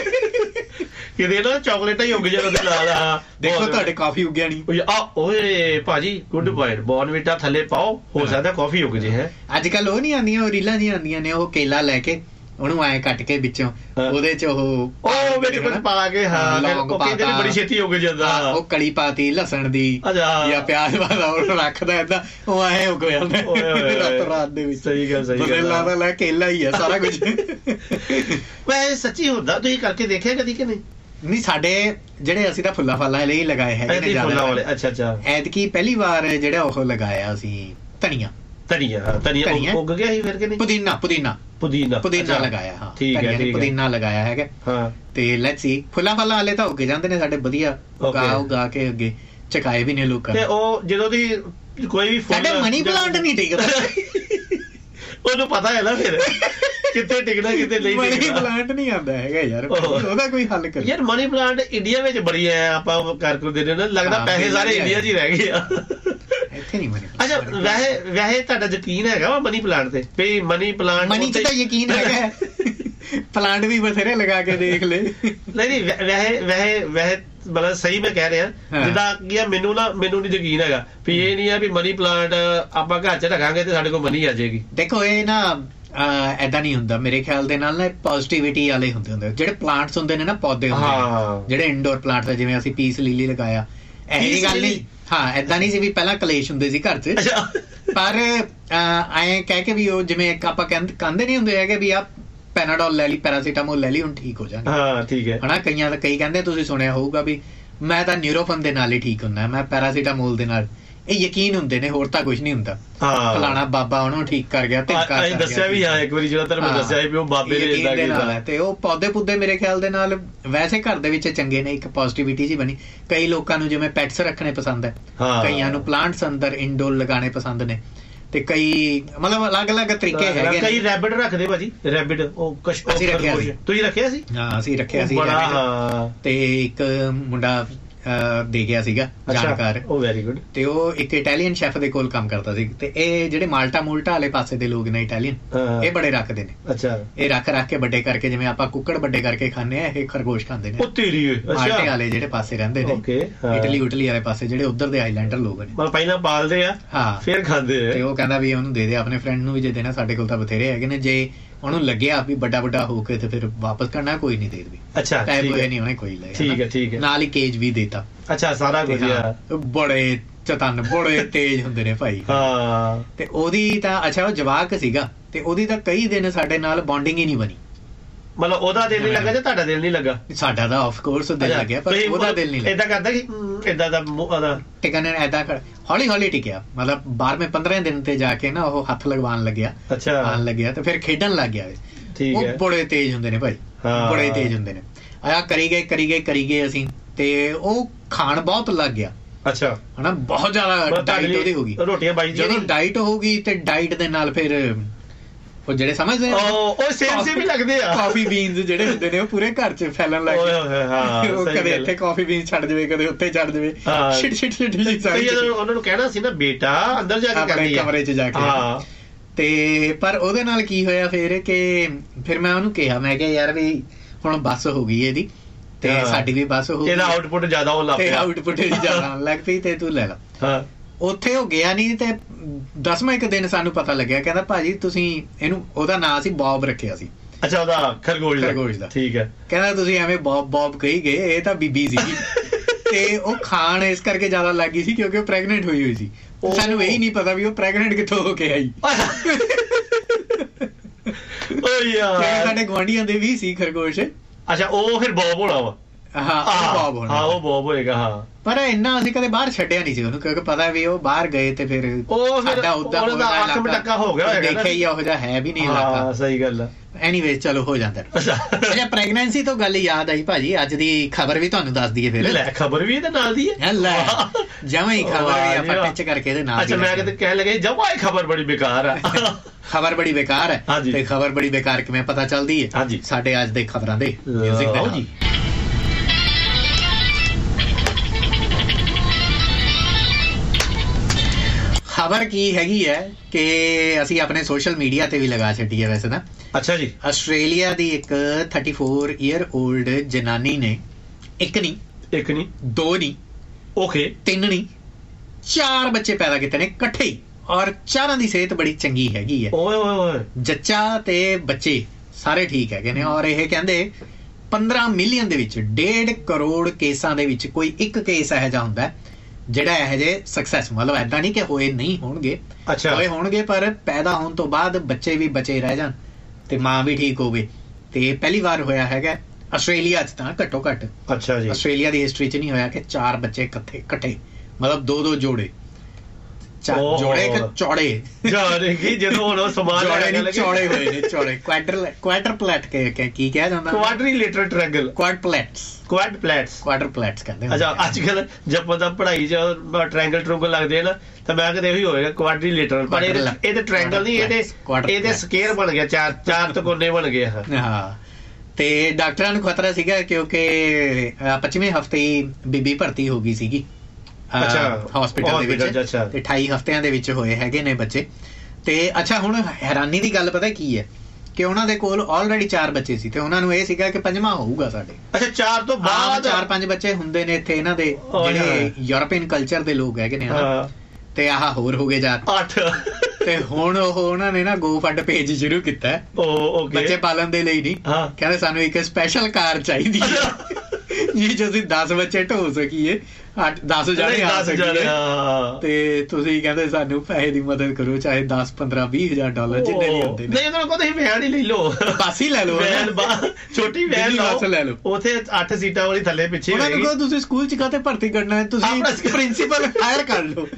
ਨਾ ਚਾਕਲੇਟਾਂ ਹੀ ਉੱਗ ਜਾਂਦੇ ਨਾਲ। ਦੇਖੋ ਤੁਹਾਡੇ ਕਾਫੀ ਉੱਗਿਆ ਨਹੀਂ। ਓਏ ਭਾਜੀ ਗੁੱਡ ਪੁਆਇੰਟ, ਬਾਰਨਵੀਟਾ ਥੱਲੇ ਪਾਓ, ਹੋ ਸਕਦਾ ਕਾਫੀ ਉੱਗ ਜੇ। ਹੈ ਅੱਜ ਕੱਲ ਉਹ ਨਹੀਂ ਆਉਂਦੀਆਂ, ਉਹ ਰੀਲਾਂ ਨਹੀਂ ਆਉਂਦੀਆਂ ਨੇ, ਉਹ ਕੇਲਾ ਲੈ ਕੇ ਉਹਨੂੰ ਐ ਕੱਟ ਕੇ ਵਿੱਚੋਂ ਉਹਦੇ ਚ ਉਹ ਵਿੱਚ ਕੁਝ ਪਾ ਕੇ ਬੜੀ ਛੇਤੀ ਹੋ ਜਾਂਦਾ, ਉਹ ਕੜੀ ਪਾਤੀ ਲਸਣ ਦੀ ਜਾਂ ਪਿਆਜ਼ ਪਾਦਾ, ਉਹ ਰੱਖਦਾ ਏਦਾਂ, ਉਹ ਐ ਹੋ ਜਾਂਦਾ ਰਾਤ ਦੇ ਵਿੱਚ। ਸਹੀ ਗੱਲ, ਸਹੀ ਗੱਲ, ਲੱਗਦਾ ਲੈ ਕੇਲਾ ਹੀ ਆ ਸਾਰਾ ਕੁਝ। ਵੈਸੇ ਸੱਚੀ ਹੁੰਦਾ, ਤੁਸੀਂ ਕਰਕੇ ਦੇਖਿਆ ਕਦੀ ਕਿ ਨਹੀਂ? ਨਹੀਂ, ਸਾਡੇ ਜਿਹੜੇ ਅਸੀਂ ਤਾਂ ਫੁੱਲਾਂ ਫਾਲਾਂ ਲਈ ਲਗਾਏ ਹੈਗੇ ਨੇ ਜ਼ਿਆਦਾ। ਅੱਛਾ ਅੱਛਾ। ਐਤਕੀ ਪਹਿਲੀ ਵਾਰ ਜਿਹੜਾ ਉਹ ਲਗਾਇਆ ਅਸੀਂ ਧਨੀਆ ਉੱਗ ਗਿਆ ਸੀ ਫਿਰ ਕਿ ਨਹੀਂ? ਪੁਦੀਨਾ ਲਗਾਇਆ। ਹਾਂ ਠੀਕ ਹੈ, ਪੁਦੀਨਾ ਲਗਾਇਆ ਹੈਗਾ। ਹਾਂ ਤੇ ਲੈਟਸ ਸੀ, ਫੁੱਲਾਂ ਫਲਾਂ ਵਾਲੇ ਤਾਂ ਉੱਗ ਜਾਂਦੇ ਨੇ ਸਾਡੇ ਵਧੀਆ, ਉਗਾ ਕੇ ਅੱਗੇ ਚਕਾਏ ਵੀ ਨੇ ਲੋਕਾਂ। ਤੇ ਉਹ ਜਦੋਂ ਦੀ ਕੋਈ ਵੀ ਸਾਡੇ ਮਨੀ ਪਲਾਂਟ ਨਹੀਂ ਟਿਕਦਾ, ਉਹਨੂੰ ਪਤਾ ਹੈ ਨਾ ਫਿਰ ਕਿੱਥੇ ਟਿਕਣਾ ਕਿੱਥੇ ਨਹੀਂ। ਮਨੀ ਪਲਾਂਟ ਨਹੀਂ ਆਉਂਦਾ ਹੈਗਾ ਯਾਰ, ਉਹਦਾ ਕੋਈ ਹੱਲ ਕਰ ਯਾਰ। ਮਨੀ ਪਲਾਂਟ ਇੰਡੀਆ ਵਿੱਚ ਬੜੀ ਹੈ, ਆਪਾਂ ਕਰ ਦਿੰਦੇ ਨੇ, ਲੱਗਦਾ ਪੈਸੇ ਸਾਰੇ ਇੰਡੀਆ 'ਚ ਹੀ ਰਹਿ ਗਏ ਆ, ਇੱਥੇ ਨਹੀਂ ਮਨੀ। ਅੱਛਾ, ਵੈਸੇ ਤੁਹਾਡਾ ਯਕੀਨ ਹੈਗਾ ਵਾ ਮਨੀ ਪਲਾਂਟ ਤੇ? ਵੀ ਮਨੀ ਪਲਾਂਟ ਮਨੀ 'ਚ ਤਾਂ ਯਕੀਨ ਹੈਗਾ, ਪਲਾਂਟ ਵੀ ਬਥੇਰੇ ਲਗਾ ਕੇ ਦੇਖ ਲੈ। ਨਹੀਂ ਵੈਸੇ ਮਤਲਬ ਸਹੀ ਮੈਂ ਕਹਿ ਰਿਹਾ, ਜਿੱਦਾਂ ਕੀ ਮੈਨੂੰ ਨਹੀਂ ਯਕੀਨ ਹੈਗਾ ਵੀ ਇਹ ਨਹੀਂ ਆ ਵੀ ਮਨੀ ਪਲਾਂਟ ਆਪਾਂ ਘਰ 'ਚ ਰੱਖਾਂਗੇ ਤੇ ਸਾਡੇ ਕੋਲ ਮਨੀ ਆ ਜਾਏਗੀ। ਦੇਖੋ ਇਹ ਨਾ ਏਦਾਂ ਨਹੀਂ ਹੁੰਦਾ ਮੇਰੇ ਖਿਆਲ ਦੇ ਨਾਲ ਨਾ, ਪੋਜ਼ਿਟਿਵਿਟੀ ਵਾਲੇ ਹੁੰਦੇ ਜਿਹੜੇ ਪਲਾਂਟਸ ਹੁੰਦੇ ਨੇ ਨਾ, ਪੌਦੇ ਹੁੰਦੇ ਜਿਹੜੇ ਇੰਡੋਰ ਪਲਾਂਟਸ, ਜਿਵੇਂ ਅਸੀਂ ਪੀਸ ਲੀਲੀ ਲਗਾਇਆ, ਇਹੋ ਜਿਹੀ ਗੱਲ ਨਹੀਂ। ਹਾਂ ਏਦਾਂ ਨਹੀਂ ਸੀ ਵੀ ਪਹਿਲਾਂ ਕਲੇਸ਼ ਹੁੰਦੇ ਸੀ ਘਰ 'ਚ, ਪਰ ਐਂ ਕਹਿ ਕੇ ਵੀ ਉਹ ਜਿਵੇਂ ਆਪਾਂ ਕਹਿੰਦੇ ਨਹੀਂ ਹੁੰਦੇ ਹੈਗੇ ਵੀ ਆ ਪੈਨਾਡੋਲ ਲੈ ਲਈ, ਪੈਰਾਸੀਟਾਮੋਲ ਲੈ ਲਈ, ਹੁਣ ਠੀਕ ਹੋ ਜਾਣਾ। ਹਾਂ ਠੀਕ ਹੈ ਹਨਾ। ਕਈ ਕਹਿੰਦੇ ਤੁਸੀਂ ਸੁਣਿਆ ਹੋਊਗਾ ਵੀ ਮੈਂ ਤਾਂ ਨਿਊਰੋਫਨ ਦੇ ਨਾਲ ਹੀ ਠੀਕ ਹੁੰਦਾ, ਮੈਂ ਪੈਰਾਸੀਟਾਮੋਲ ਦੇ ਨਾਲ। ਇਹ ਯਕੀਨ ਹੁੰਦੇ ਨੇ, ਹੋਰ ਤਾਂ ਕੁਝ ਨਹੀਂ ਹੁੰਦਾ। ਫਲਾਣਾ ਬਾਬਾ ਉਹਨੂੰ ਠੀਕ ਕਰ ਗਿਆ, ਦੱਸਿਆ ਵੀ ਆ ਇੱਕ ਵਾਰੀ, ਜਿਹੜਾ ਤੁਹਾਨੂੰ ਦੱਸਿਆ ਵੀ ਉਹ ਬਾਬੇ ਦੇ ਨਾਲ ਹੈ। ਤੇ ਉਹ ਪੌਦੇ ਪੁੱਦੇ ਮੇਰੇ ਖਿਆਲ ਦੇ ਨਾਲ ਵੈਸੇ ਘਰ ਦੇ ਵਿੱਚ ਚੰਗੇ ਨੇ, ਇੱਕ ਪੋਜ਼ਿਟਿਵਿਟੀ ਜੀ ਬਣੀ। ਕਈ ਲੋਕਾਂ ਨੂੰ ਜਿਵੇਂ ਪੈਟਸ ਰੱਖਣੇ ਪਸੰਦ ਹੈ, ਕਈਆਂ ਨੂੰ ਪਲਾਂਟਸ ਅੰਦਰ ਇੰਡੋਰ ਲਗਾਉਣੇ ਪਸੰਦ ਨੇ, ਤੇ ਕਈ ਮਤਲਬ ਅਲੱਗ-ਅਲੱਗ ਤਰੀਕੇ ਹੈਗੇ। ਕਈ ਰੈਬਿਟ ਰੱਖਦੇ ਭਾਜੀ, ਰੈਬਿਟ ਉਹ ਅਸੀਂ ਰੱਖਿਆ ਸੀ। ਤੁਸੀਂ ਰੱਖਿਆ ਸੀ? ਹਾਂ ਅਸੀਂ ਰੱਖਿਆ ਸੀ। ਤੇ ਇੱਕ ਮੁੰਡਾ ਦੇ ਗਿਆ ਸੀਗਾ ਜਾਣਕਾਰ, ਉਹ ਵੈਰੀ ਗੁੱਡ। ਤੇ ਉਹ ਇੱਕ ਇਟਾਲੀਅਨ ਸ਼ੈਫ ਦੇ ਕੋਲ ਕੰਮ ਕਰਦਾ ਸੀ। ਤੇ ਇਹ ਜਿਹੜੇ ਮਾਲਟਾ ਵਾਲੇ ਪਾਸੇ ਦੇ ਲੋਕ ਨੇ ਇਟਾਲੀਅਨ, ਇਹ ਬੜੇ ਰੱਖਦੇ ਨੇ। ਅੱਛਾ। ਇਹ ਰੱਖ ਕੇ ਵੱਡੇ ਕਰਕੇ, ਜਿਵੇਂ ਆਪਾਂ ਕੁੱਕੜ ਵੱਡੇ ਕਰਕੇ ਖਾਂਦੇ ਆ, ਇਹ ਖਰਗੋਸ਼ ਖਾਂਦੇ ਨੇ ਮਾਲਟੇ ਵਾਲੇ ਜਿਹੜੇ ਪਾਸੇ ਰਹਿੰਦੇ ਨੇ, ਇਟਲੀ ਵਾਲੇ ਪਾਸੇ, ਜਿਹੜੇ ਉੱਧਰ ਦੇ ਆਈਲੈਂਡਰ ਲੋਕ ਨੇ। ਪਹਿਲਾਂ ਪਾਲਦੇ ਆ, ਹਾਂ ਫਿਰ ਖਾਂਦੇ ਆ। ਤੇ ਉਹ ਕਹਿੰਦਾ ਵੀ ਉਹਨੂੰ ਦੇ ਦੇ, ਆਪਣੇ ਫਰੈਂਡ ਨੂੰ ਵੀ ਜੇ ਦੇਣਾ, ਸਾਡੇ ਕੋਲ ਤਾਂ ਬਥੇਰੇ ਹੈਗੇ ਨੇ। ਜੇ ਉਹਨੂੰ ਲੱਗਿਆ ਵੀ ਵੱਡਾ ਹੋ ਕੇ ਤੇ ਫਿਰ ਵਾਪਸ ਕਰਨਾ, ਕੋਈ ਨਹੀਂ ਦੇ ਦੇਵੇ। ਅੱਛਾ ਟਾਈਪ ਹੋਇਆ ਨਹੀਂ ਉਹਨੇ ਕੋਈ ਲੈ। ਠੀਕ ਹੈ। ਨਾਲ ਹੀ ਕੇਜ ਵੀ ਦੇਤਾ। ਅੱਛਾ ਸਾਰਾ ਕੁਝ। ਬੜੇ ਚਤਨ, ਬੜੇ ਤੇਜ਼ ਹੁੰਦੇ ਨੇ ਭਾਈ। ਹਾਂ। ਤੇ ਉਹਦੀ ਤਾਂ ਅੱਛਾ ਉਹ ਜਵਾਕ ਸੀਗਾ, ਤੇ ਉਹਦੀ ਤਾਂ ਕਈ ਦਿਨ ਸਾਡੇ ਨਾਲ ਬੌਂਡਿੰਗ ਹੀ ਨਹੀਂ ਬਣੀ। ਮਤਲਬ ਉਹਦਾ ਦਿਲ ਨਹੀਂ ਲੱਗਾ ਜਾਂ ਤੁਹਾਡਾ ਦਿਲ ਨਹੀਂ ਲੱਗਾ? ਸਾਡਾ ਤਾਂ ਆਫ ਕੋਰਸ ਦਿਲ ਲੱਗਿਆ, ਪਰ ਉਹਦਾ ਦਿਲ ਨਹੀਂ ਲੱਗਾ। ਏਦਾਂ ਕਰਦਾ ਕਿ ਏਦਾਂ ਦਾ ਟਿਕਣ ਏਦਾਂ ਹੌਲੀ ਟਿਕਿਆ, ਮਤਲਬ 12ਵੇਂ 15ਵੇਂ ਦਿਨ ਤੇ ਜਾ ਕੇ ਨਾ ਉਹ ਹੱਥ ਲਗਵਾਉਣ ਲੱਗਿਆ। ਅੱਛਾ। ਆਉਣ ਲੱਗਿਆ ਤੇ ਫਿਰ ਖੇਡਣ ਲੱਗ ਗਿਆ। ਉਹ ਬੜੇ ਤੇਜ਼ ਹੁੰਦੇ ਨੇ ਭਾਈ, ਬੜੇ ਤੇਜ਼ ਹੁੰਦੇ ਨੇ। ਆ ਕਰੀ ਗਏ ਅਸੀਂ, ਤੇ ਉਹ ਖਾਣ ਬਹੁਤ ਲੱਗ ਗਿਆ। ਅੱਛਾ ਹਨਾ, ਬਹੁਤ ਜ਼ਿਆਦਾ ਡਾਈਟ ਉਹਦੀ ਹੋ ਗਈ। ਰੋਟੀਆਂ ਬਾਈ ਜਦੋਂ ਡਾਈਟ ਹੋਊਗੀ, ਤੇ ਡਾਈਟ ਦੇ ਨਾਲ ਫਿਰ ਉਹ ਜਿਹੜੇ ਸਮਝਦੇ ਉਹ ਸੇਮ ਵੀ ਲੱਗਦੇ ਆ, ਕਾਫੀ ਬੀਨਸ ਜਿਹੜੇ ਹੁੰਦੇ ਨੇ ਉਹ ਪੂਰੇ ਘਰ 'ਚ ਫੈਲਣ ਲੱਗ ਗਏ। ਉਹ ਕਦੇ ਇੱਥੇ ਕਾਫੀ ਬੀਨਸ ਛੱਡ ਜਾਵੇ, ਕਦੇ ਉੱਥੇ ਛੱਡ ਜਾਵੇ, ਛਿਟ ਉਹਨਾਂ ਨੂੰ ਕਹਿਣਾ ਸੀ ਨਾ ਬੇਟਾ ਅੰਦਰ ਜਾ ਕੇ ਆਪਣੇ ਕਮਰੇ 'ਚ ਜਾ ਕੇ। ਤੇ ਪਰ ਉਹਦੇ ਨਾਲ ਕੀ ਹੋਇਆ ਫਿਰ ਮੈਂ ਉਹਨੂੰ ਕਿਹਾ, ਮੈਂ ਕਿਹਾ ਯਾਰ ਵੀ ਹੁਣ ਬੱਸ ਹੋ ਗਈ ਇਹਦੀ, ਤੇ ਸਾਡੀ ਵੀ ਬੱਸ ਹੋ ਗਈ, ਇਹਦਾ ਆਊਟਪੁੱਟ ਜ਼ਿਆਦਾ ਹੋਣ ਲੱਗ ਪਿਆ, ਆਊਟਪੁੱਟ ਜ਼ਿਆਦਾ ਆਉਣ ਲੱਗ ਪਈ, ਤੇ ਤੂੰ ਲੈ ਲਾ। ਉੱਥੇ ਉਹ ਗਿਆ ਨਹੀਂ, ਤੇ 10ਵਾਂ ਇੱਕ ਦਿਨ ਸਾਨੂੰ ਪਤਾ ਲੱਗਿਆ, ਕਹਿੰਦਾ ਭਾਜੀ ਤੁਸੀਂ ਇਹਨੂੰ, ਉਹਦਾ ਨਾਂ ਸੀ ਬੌਬ ਰੱਖਿਆ ਸੀ। ਅੱਛਾ, ਉਹਦਾ ਖਰਗੋਸ਼ ਦਾ। ਠੀਕ ਹੈ। ਕਹਿੰਦਾ ਤੁਸੀਂ ਐਵੇਂ ਬੌਬ ਕਹੀ ਗਏ, ਇਹ ਤਾਂ ਬੀਬੀ ਸੀਗੀ। ਤੇ ਉਹ ਖਾਣ ਇਸ ਕਰਕੇ ਜ਼ਿਆਦਾ ਲੱਗ ਗਈ ਸੀ ਕਿਉਂਕਿ ਉਹ ਪ੍ਰੈਗਨੈਂਟ ਹੋਈ ਸੀ। ਸਾਨੂੰ ਇਹੀ ਨਹੀਂ ਪਤਾ ਵੀ ਉਹ ਪ੍ਰੈਗਨੈਂਟ ਕਿੱਥੋਂ ਹੋ ਕੇ ਆਈ। ਸਾਡੇ ਗੁਆਂਢੀਆਂ ਦੇ ਵੀ ਸੀ ਖਰਗੋਸ਼। ਅੱਛਾ, ਉਹ ਫਿਰ ਬੌਬ ਹੋਣਾ ਵਾ। ਉਹ ਬੌਬ ਹੋਏਗਾ। ਹਾਂ, ਪਰ ਇੰਨਾ ਅਸੀਂ ਕਦੇ ਬਾਹਰ ਛੱਡਿਆ ਨਹੀਂ ਸੀ ਉਹਨੂੰ, ਕਿਉਂਕਿ ਪਤਾ ਵੀ ਉਹ ਬਾਹਰ ਗਏ ਤੇ ਫਿਰ ਸਾਡਾ ਉੱਦਾਂ ਹੋ ਗਿਆ, ਦੇਖਿਆ ਹੀ ਉਹੋ ਜਿਹਾ ਹੈ ਵੀ ਨਹੀਂ ਇਲਾਕਾ। ਸਹੀ ਗੱਲ ਆ। ਐਨੀਵੇਜ਼ ਚਲੋ ਹੋ ਜਾਂਦਾ। ਅੱਛਾ, ਪ੍ਰੈਗਨੈਂਸੀ ਤੋਂ ਗੱਲ ਯਾਦ ਆਈ ਭਾਜੀ, ਅੱਜ ਦੀ ਖਬਰ ਵੀ ਤੁਹਾਨੂੰ ਦੱਸ ਦਈਏ। ਫਿਰ ਲੈ, ਖਬਰ ਵੀ ਇਹਦੇ ਨਾਲ ਦੀ ਹੈ। ਲੈ ਜਮਾਂ ਹੀ ਖਬਰ ਵੀ ਆਪਾਂ ਟੱਚ ਕਰਕੇ ਇਹਦੇ ਨਾਲ। ਅੱਛਾ, ਮੈਂ ਕਿਤੇ ਕਹਿਣ ਲੱਗਾ ਜਮਾਂ ਹੀ ਖਬਰ ਬੜੀ ਬੇਕਾਰ ਆ। ਖਬਰ ਬੜੀ ਬੇਕਾਰ ਹੈ, ਤੇ ਖਬਰ ਬੜੀ ਬੇਕਾਰ ਕਿਵੇਂ ਪਤਾ ਚੱਲਦੀ ਹੈ? ਸਾਡੇ ਅੱਜ ਦੇ ਖਬਰਾਂ ਦੇ ਮਿਊਜ਼ਿਕ ਦੇ ਨਾਲ। ਖਬਰ ਕੀ ਹੈਗੀ ਹੈ ਕਿ ਅਸੀਂ ਆਪਣੇ ਸੋਸ਼ਲ ਮੀਡੀਆ ਤੇ ਵੀ ਲਗਾ ਛੱਡੀ ਹੈ ਵੈਸੇ ਤਾਂ। ਅੱਛਾ ਜੀ। ਆਸਟ੍ਰੇਲੀਆ ਦੀ ਇੱਕ 34 ਈਅਰ 올ਡ ਜਨਾਨੀ ਨੇ ਇੱਕ ਨਹੀਂ, ਦੋ ਨਹੀਂ, ਓਕੇ, ਤਿੰਨ ਨਹੀਂ, 4 ਬੱਚੇ ਪੈਦਾ ਕੀਤੇ ਨੇ ਇਕੱਠੇ ਹੀ, ਔਰ ਚਾਰਾਂ ਦੀ ਸਿਹਤ ਬੜੀ ਚੰਗੀ ਹੈਗੀ ਹੈ। ਓਏ ਓਏ ਓਏ। ਜੱਚਾ ਤੇ ਬੱਚੇ ਸਾਰੇ ਠੀਕ ਹੈਗੇ ਨੇ। ਔਰ ਇਹ ਕਹਿੰਦੇ 15 ਮਿਲੀਅਨ ਦੇ ਵਿੱਚ 1.5 ਕਰੋੜ ਕੇਸਾਂ ਦੇ ਵਿੱਚ ਕੋਈ ਇੱਕ ਕੇਸ ਇਹੋ ਜਿਹਾ ਹੁੰਦਾ ਜਿਹੜਾ ਇਹੋ ਜਿਹੇ ਸਕਸੈਸ, ਮਤਲਬ ਏਦਾਂ ਨਹੀਂ ਕਿ ਹੋਏ ਨਹੀਂ ਹੋਣਗੇ, ਹੋਏ ਹੋਣਗੇ, ਪਰ ਪੈਦਾ ਹੋਣ ਤੋਂ ਬਾਅਦ ਬੱਚੇ ਵੀ ਬਚੇ ਰਹਿ ਜਾਣ ਤੇ ਮਾਂ ਵੀ ਠੀਕ ਹੋਵੇ। ਤੇ ਪਹਿਲੀ ਵਾਰ ਹੋਇਆ ਹੈਗਾ ਆਸਟ੍ਰੇਲੀਆ 'ਚ ਤਾਂ ਘੱਟੋ ਘੱਟ। ਅੱਛਾ ਜੀ। ਆਸਟ੍ਰੇਲੀਆ ਦੀ ਹਿਸਟਰੀ 'ਚ ਨਹੀਂ ਹੋਇਆ ਕਿ 4 ਬੱਚੇ ਇਕੱਠੇ, ਮਤਲਬ 2 ਜੋੜੇ, ਜੋੜੇ ਕਿ ਚੌੜੇ, ਜਦੋਂ ਹੁਣ ਸਮਾਜ ਚੌੜੇ ਹੋਏ ਨੇ, ਚੌੜੇ ਕੁਆਡਰਪਲੈਟ ਕੀ ਕਿਹਾ ਜਾਂਦਾ, ਕੁਆਡਰੀਲੇਟਰਲ ਟ੍ਰਾਇੰਗਲ, ਕੁਆਡਰਪਲੈਟਸ ਕਹਿੰਦੇ। ਅੱਛਾ, ਅੱਜ ਕੱਲ ਜਦ ਦਾ ਪੜ੍ਹਾਈ 'ਚ ਟ੍ਰਾਇੰਗਲ ਟਰੂੰਗਲ ਲੱਗਦੇ ਨਾ ਤਾਂ ਮੈਂ ਕਿਤੇ ਇਹੀ ਹੋਏਗਾ ਕੁਆਡਰੀਲੇਟਰਲ, ਪਰ ਇਹਦੇ ਟ੍ਰਾਇੰਗਲ ਨਹੀਂ, ਇਹਦੇ ਸਕੁਅਰ ਬਣ ਗਿਆ, 4 ਤਕੋਨੇ ਬਣ ਗਏ। ਹਾਂ, ਤੇ ਡਾਕਟਰਾਂ ਨੂੰ ਖਤਰਾ ਸੀਗਾ ਕਿਉਂਕਿ 25ਵੇਂ ਹਫ਼ਤੇ ਹੀ ਬੀਬੀ ਭਰਤੀ ਹੋ ਗਈ ਸੀਗੀ ਹਸਪੀਟਲ ਦੇ ਵਿੱਚ, ਤੇ 28 ਹਫ਼ਤਿਆਂ ਦੇ ਵਿੱਚ ਹੋਏ ਹੈਗੇ ਨੇ ਬੱਚੇ। ਤੇ ਅੱਛਾ, ਹੁਣ ਹੈਰਾਨੀ ਦੀ ਗੱਲ ਪਤਾ ਕੀ ਹੈ ਕਿ ਉਹਨਾਂ ਦੇ ਕੋਲ ਆਲਰੇਡੀ 4 ਬੱਚੇ ਸੀ ਤੇ ਉਹਨਾਂ ਨੂੰ ਇਹ ਸੀਗਾ ਕਿ 5ਵਾਂ ਹੋਊਗਾ ਸਾਡੇ। ਅੱਛਾ, 4 ਤੋਂ ਬਾਅਦ 4-5 ਬੱਚੇ ਹੁੰਦੇ ਨੇ ਇੱਥੇ ਇਹਨਾਂ ਦੇ, ਜਿਹੜੇ ਯੂਰਪੀਅਨ ਕਲਚਰ ਦੇ ਲੋਕ ਹੈਗੇ ਨੇ, ਤੇ ਆਹ ਹੋਰ ਹੋ ਗਏ 8। ਤੇ ਹੁਣ ਉਹਨਾਂ ਨੇ ਨਾ ਗੋ ਫੰਡ ਪੇਜ ਸ਼ੁਰੂ ਕੀਤਾ ਬੱਚੇ ਪਾਲਣ ਦੇ ਲਈ। ਨਹੀਂ ਕਹਿੰਦੇ ਸਾਨੂੰ ਇੱਕ ਸਪੈਸ਼ਲ ਕਾਰ ਚਾਹੀਦੀ ਹੈ ਜੀ, ਜੋ ਅਸੀਂ 10 ਬੱਚੇ ਢੋ ਸਕੀਏ, 10 ਜਾਣੇ ਆ ਸਕੀਏ, ਤੇ ਤੁਸੀਂ ਕਹਿੰਦੇ ਸਾਨੂੰ ਪੈਸੇ ਦੀ ਮਦਦ ਕਰੋ, ਚਾਹੇ 10, 15, $20,000 ਜਿੰਨੇ ਵੀ ਹੁੰਦੇ ਨੇ। ਨਹੀਂ, ਉਹਨਾਂ ਕੋਲ ਤੁਸੀਂ ਵੈਨ ਹੀ ਲੈ ਲਓ, ਬੱਸ ਹੀ ਲੈ ਲਓ, ਛੋਟੀ ਵੈਨ ਲੈ ਲਓ, ਉੱਥੇ 8 ਸੀਟਾਂ ਵਾਲੀ ਥੱਲੇ ਪਿੱਛੇ। ਉਹਨਾਂ ਨੂੰ ਕਹੋ ਤੁਸੀਂ ਸਕੂਲ 'ਚ ਕਾਹਤੇ ਭਰਤੀ ਕਰਨਾ ਹੈ, ਤੁਸੀਂ ਪ੍ਰਿੰਸੀਪਲ ਹਾਇਰ ਕਰ ਲਓ।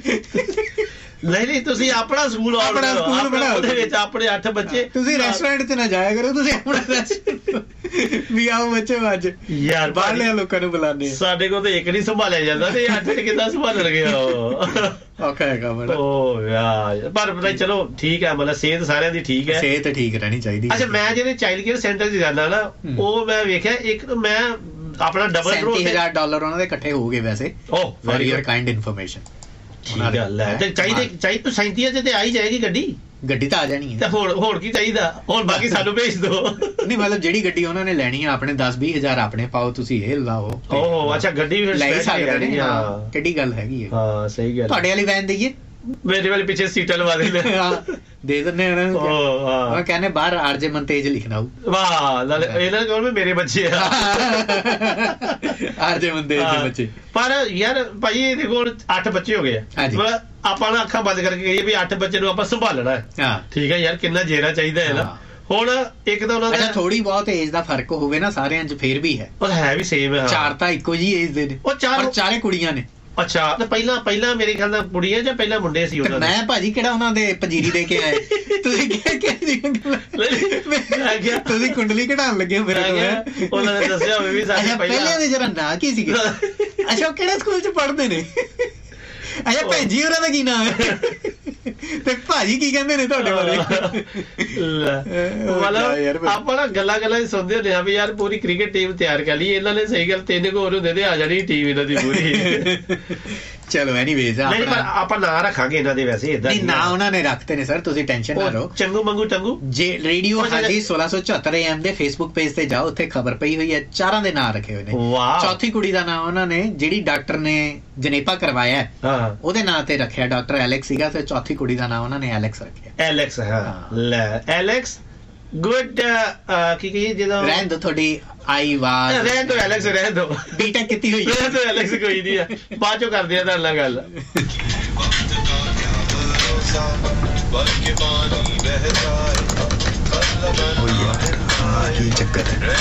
ਨਹੀਂ, ਤੁਸੀਂ ਆਪਣਾ ਸਕੂਲ ਬਣਾਓ, ਉਹਦੇ ਵਿੱਚ ਆਪਣੇ 8 ਬੱਚੇ। ਤੁਸੀਂ ਰੈਸਟੋਰੈਂਟ 'ਚ ਨਾ ਜਾਇਆ ਕਰੋ, ਤੁਸੀਂ ਆਪਣਾ ਵੀ ਆਓ ਬੱਚੇ ਅੱਜ ਯਾਰ ਬਾਹਰਲੇ ਲੋਕਾਂ ਨੂੰ ਬੁਲਾਉਂਦੇ। ਸਾਡੇ ਕੋਲ ਤਾਂ ਇੱਕ ਨਹੀਂ ਸੰਭਾਲਿਆ ਜਾਂਦਾ ਤੇ 8 ਕਿੱਦਾਂ ਸੰਭਾਲਣਗੇ, ਔਖਾ ਹੈਗਾ ਬੜਾ। ਪਰ ਪਤਾ ਚਲੋ ਠੀਕ ਹੈ, ਮਤਲਬ ਸਿਹਤ ਸਾਰਿਆਂ ਦੀ ਠੀਕ ਹੈ, ਸਿਹਤ ਠੀਕ ਰਹਿਣੀ ਚਾਹੀਦੀ। ਅੱਛਾ, ਮੈਂ ਜਿਹੜੇ ਚਾਈਲਡ ਕੇਅਰ ਸੈਂਟਰ 'ਚ ਜਾਂਦਾ ਨਾ, ਉਹ ਮੈਂ ਵੇਖਿਆ ਇੱਕ ਮੈਂ ਆਪਣਾ ਡਬਲ $37,000 ਉਹਨਾਂ ਦੇ ਇਕੱਠੇ ਹੋ ਗਏ ਵੈਸੇ, ਫॉर योर ਕਾਈਂਡ ਇਨਫੋਰਮੇਸ਼ਨ। ਗੱਲ ਹੈ, ਤੇ ਚਾਹੀਦੀ 37 ਤੇ ਆਈ ਜਾਏਗੀ ਗੱਡੀ ਤਾਂ ਆ ਜਾਣੀ ਹੈ, ਤੇ ਹੋਰ ਕੀ ਚਾਹੀਦਾ, ਹੁਣ ਬਾਕੀ ਸਾਨੂੰ ਭੇਜ ਦਿਓ। ਨਹੀਂ, ਮਤਲਬ ਜਿਹੜੀ ਗੱਡੀ ਉਹਨਾਂ ਨੇ ਲੈਣੀ ਆ, ਆਪਣੇ 10-20,000 ਆਪਣੇ ਪਾਓ, ਤੁਸੀਂ ਇਹ ਲਾਓ। ਅੱਛਾ, ਗੱਡੀ ਲੈ ਸਕਦੇ ਨੇ, ਕਿਹੜੀ ਗੱਲ ਹੈਗੀ ਹੈ। ਹਾਂ, ਸਹੀ ਗੱਲ। ਤੁਹਾਡੇ ਵਾਲੀ ਵੈਨ ਦੇਈਏ, ਮੇਰੇ ਵਾਲੇ ਪਿੱਛੇ ਸੀਟਾਂ ਲਵਾ ਦੇ ਦਿੰਦੇ ਉਹਨਾਂ ਨੂੰ, ਉਹ ਕਹਿੰਦੇ ਬਾਹਰ ਆਰਜੇ ਮਨਤੇਜ ਲਿਖਣਾ ਹੋਊ। ਵਾਹ, ਇਹਨਾਂ ਕੋਲ ਵੀ ਮੇਰੇ ਬੱਚੇ ਆ, ਆਰਜੇ ਮਨਤੇਜ ਦੇ ਬੱਚੇ। ਪਰ ਯਾਰ ਭਾਈ ਇਹਦੇ ਕੋਲ 8 ਬੱਚੇ ਹੋ ਗਏ ਆ, ਆਪਾਂ ਨਾ ਅੱਖਾਂ ਬੰਦ ਕਰਕੇ ਕਹੀਏ ਵੀ 8 ਬੱਚੇ ਨੂੰ ਆਪਾਂ ਸੰਭਾਲਣਾ ਹੈ, ਠੀਕ ਹੈ ਯਾਰ, ਕਿੰਨਾ ਜੇਰਾ ਚਾਹੀਦਾ ਹੈ ਨਾ। ਹੁਣ ਇੱਕ ਤਾਂ ਉਹਨਾਂ ਦਾ ਥੋੜੀ ਬਹੁਤ ਏਜ ਦਾ ਫਰਕ ਹੋਵੇ ਨਾ ਸਾਰਿਆਂ 'ਚ, ਫੇਰ ਵੀ ਹੈ, ਉਹ ਹੈ ਵੀ ਸੇਮ ਹੈ। 4 ਤਾਂ ਇੱਕੋ ਜਿਹੀ ਏਜ ਦੇ ਨੇ, ਉਹ 4 ਕੁੜੀਆਂ ਨੇ। ਅੱਛਾ, ਤੇ ਪਹਿਲਾਂ ਮੇਰੇ ਖਿਆਲ ਨਾਲ ਕੁੜੀਆਂ ਜਾਂ ਪਹਿਲਾਂ ਮੁੰਡੇ ਸੀ ਉਹਨਾਂ ਦੇ? ਮੈਂ ਭਾਜੀ ਕਿਹੜਾ ਉਹਨਾਂ ਦੇ ਪੰਜੀਰੀ ਦੇ ਕੇ ਆਏ, ਤੁਸੀਂ ਤੁਸੀਂ ਕੁੰਡਲੀ ਕਢਾਉਣ ਲੱਗੇ ਹੋ ਮੇਰੇ ਕੋਲ। ਉਹਨਾਂ ਨੇ ਦੱਸਿਆ ਹੋਵੇ ਵੀ ਸਾਡੇ ਪਹਿਲਾਂ ਦੇ ਜਰਾ ਨਾਂ ਕੀ ਸੀਗੇ? ਅੱਛਾ, ਉਹ ਕਿਹੜੇ ਸਕੂਲ 'ਚ ਪੜ੍ਹਦੇ ਨੇ? ਅੱਛਾ, ਭੈਣ ਜੀ ਉਹਨਾਂ ਦਾ ਕੀ ਨਾਮ ਹੈ, ਤੇ ਭਾਜੀ ਕੀ ਕਹਿੰਦੇ ਨੇ ਤੁਹਾਡੇ ਬਾਰੇ? ਮਤਲਬ ਆਪਾਂ ਨਾ ਗੱਲਾਂ ਸੁਣਦੇ ਹੁੰਦੇ ਆ ਵੀ ਯਾਰ ਪੂਰੀ ਕ੍ਰਿਕਟ ਟੀਮ ਤਿਆਰ ਕਰ ਲਈ, ਇਹਨਾਂ ਨੇ ਸਹੀ ਗੱਲ 3 ਹੋਰ ਹੁੰਦੇ ਤੇ ਆ ਜਾਣੀ ਟੀਮ ਇਹਨਾਂ ਦੀ ਪੂਰੀ। ਚਲੋ ਐਨੀਵੇਜ਼, ਨਹੀਂ ਪਰ ਆਪਾਂ ਨਾਂ ਰੱਖਾਂਗੇ ਇਹਨਾਂ ਦੇ, ਵੈਸੇ ਇਦਾਂ ਨਹੀਂ ਨਾਂ ਉਹਨਾਂ ਨੇ ਰੱਖਤੇ ਨੇ ਸਰ, ਤੁਸੀਂ ਟੈਨਸ਼ਨ ਨਾ ਲਓ। ਚੰਗੂ ਮੰਗੂ ਟੰਗੂ ਜੇ ਰੇਡੀਓ ਹਾਜੀ 1674 AM ਦੇ ਫੇਸਬੁੱਕ ਪੇਜ ਤੇ ਜਾਓ, ਉੱਥੇ ਖਬਰ ਪਈ ਹੋਈ ਹੈ, 4 ਦੇ ਨਾਂ ਰੱਖੇ ਹੋਏ ਨੇ। ਚੌਥੀ ਕੁੜੀ ਦਾ ਨਾਂ ਉਹਨਾਂ ਨੇ, ਜਿਹੜੀ ਡਾਕਟਰ ਨੇ ਜਨੇਪਾ ਕਰਵਾਇਆ, ਉਹਦੇ ਨਾਂ ਤੇ ਰੱਖਿਆ, ਡਾਕਟਰ ਐਲੈਕਸ ਸੀਗਾ, ਤੇ ਚੌਥੀ ਕੁੜੀ ਦਾ ਨਾਂ ਉਹਨਾਂ ਨੇ ਐਲੈਕਸ ਰੱਖਿਆ। ਐਲੈਕਸ, ਲੈ ਐਲੈਕਸ ਗੁੱਡ। ਕੀ ਕਹੀਏ ਜਦੋਂ ਰਹਿਣ ਦੋ, ਤੁਹਾਡੀ ਆਈ ਆਵਾਜ਼ ਰਹਿਣ ਦੋ, ਐਲੈਕਸ ਰਹਿਣ ਦੋ, ਬੀਟੈਕ ਕੀਤੀ ਹੋਈ ਹੈ, ਐਲੈਕਸ ਕੋਈ ਨਹੀਂ ਹੈ, ਬਾਅਦ ਚੋਂ ਕਰਦੇ ਆ ਤੁਹਾਡੇ ਨਾਲ ਗੱਲ। ਕੀ ਚੱਕਰ ਹੈ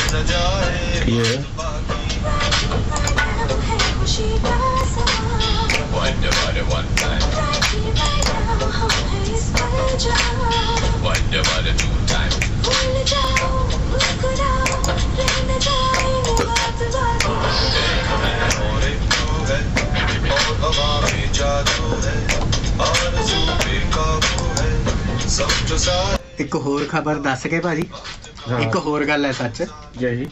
ਇੱਕ ਹੋਰ ਖਬਰ ਦੱਸ ਕੇ ਭਾਜੀ, ਇੱਕ ਹੋਰ ਗੱਲ ਹੈ ਸੱਚ ਜੀ।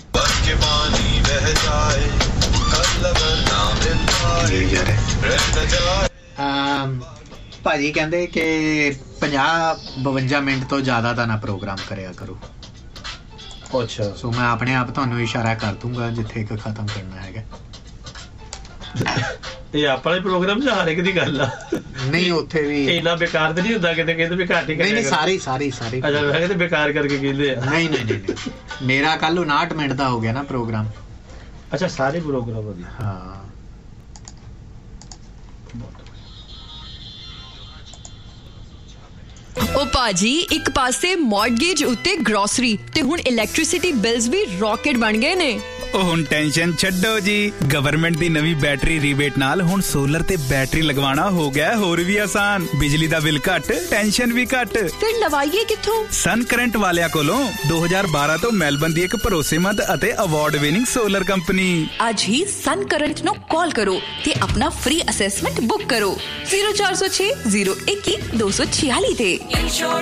ਭਾਜੀ ਕਹਿੰਦੇ ਕਿ 50-52 ਮਿੰਟ ਤੋਂ ਜ਼ਿਆਦਾ ਦਾ ਨਾ ਪ੍ਰੋਗਰਾਮ ਕਰਿਆ ਕਰੋ। ਅੱਛਾ, ਸੋ ਮੈਂ ਆਪਣੇ ਆਪ ਤੁਹਾਨੂੰ ਇਸ਼ਾਰਾ ਕਰ ਦੂੰਗਾ ਜਿੱਥੇ ਇੱਕ ਖਤਮ ਕਰਨਾ ਹੈਗਾ। ਇਹ ਆਪਣੇ ਪ੍ਰੋਗਰਾਮ 'ਚ ਹਰ ਇੱਕ ਦੀ ਗੱਲ ਆ। ਨਹੀਂ ਉੱਥੇ ਵੀ ਇੰਨਾ ਬੇਕਾਰ ਤੇ ਨਹੀਂ ਹੁੰਦਾ, ਕਿਤੇ ਕਹਿੰਦੇ ਵੀ ਘੱਟ ਹੀ ਨਹੀਂ ਸਾਰੇ ਅੱਛਾ ਮੈਂ ਕਹਿੰਦੇ ਬੇਕਾਰ ਕਰਕੇ ਕਹਿੰਦੇ ਆ। ਨਹੀਂ ਮੇਰਾ ਕੱਲ 59 ਮਿੰਟ ਦਾ ਹੋ ਗਿਆ ਨਾ ਪ੍ਰੋਗਰਾਮ। ਅੱਛਾ ਸਾਰੇ ਪ੍ਰੋਗਰਾਮ ਵਧੀਆ। ਹਾਂ ਉਹ ਭਾਜੀ ਇੱਕ ਪਾਸੇ ਮੌਰਗੇਜ ਉੱਤੇ ਗਰੋਸਰੀ ਤੇ ਹੁਣ ਇਲੈਕਟ੍ਰਿਸਿਟੀ ਬਿਲਸ ਵੀ ਰੌਕਟ ਬਣ ਗਏ ਨੇ। ਉਹ ਹੁਣ ਟੈਨਸ਼ਨ ਛੱਡੋ ਜੀ, ਗਵਰਨਮੈਂਟ ਦੀ ਨਵੀਂ ਬੈਟਰੀ ਰੀਬੇਟ ਨਾਲ ਹੁਣ ਸੋਲਰ ਤੇ ਬੈਟਰੀ ਲਗਵਾਉਣਾ ਹੋ ਗਿਆ ਹੋਰ ਵੀ ਆਸਾਨ। ਬਿਜਲੀ ਦਾ ਬਿੱਲ ਘੱਟ, ਟੈਨਸ਼ਨ ਵੀ ਘੱਟ। ਫਿਰ ਲਵਾਈਏ ਕਿੱਥੋਂ? ਸਨ ਕਰੰਟ ਵਾਲਿਆਂ ਕੋਲੋਂ 2012 ਤੋਂ ਮੈਲਬਨ ਦੀ ਇੱਕ ਭਰੋਸੇਮੰਦ ਅਤੇ ਅਵਾਰਡ ਵਿਨਿੰਗ ਸੋਲਰ ਕੰਪਨੀ। ਅੱਜ ਹੀ ਸਨ ਕਰੰਟ ਨੂੰ ਕਾਲ ਕਰੋ ਤੇ ਆਪਣਾ ਫ੍ਰੀ ਅਸੈਸਮੈਂਟ ਬੁੱਕ ਕਰੋ 0406 021 246 ਤੇ।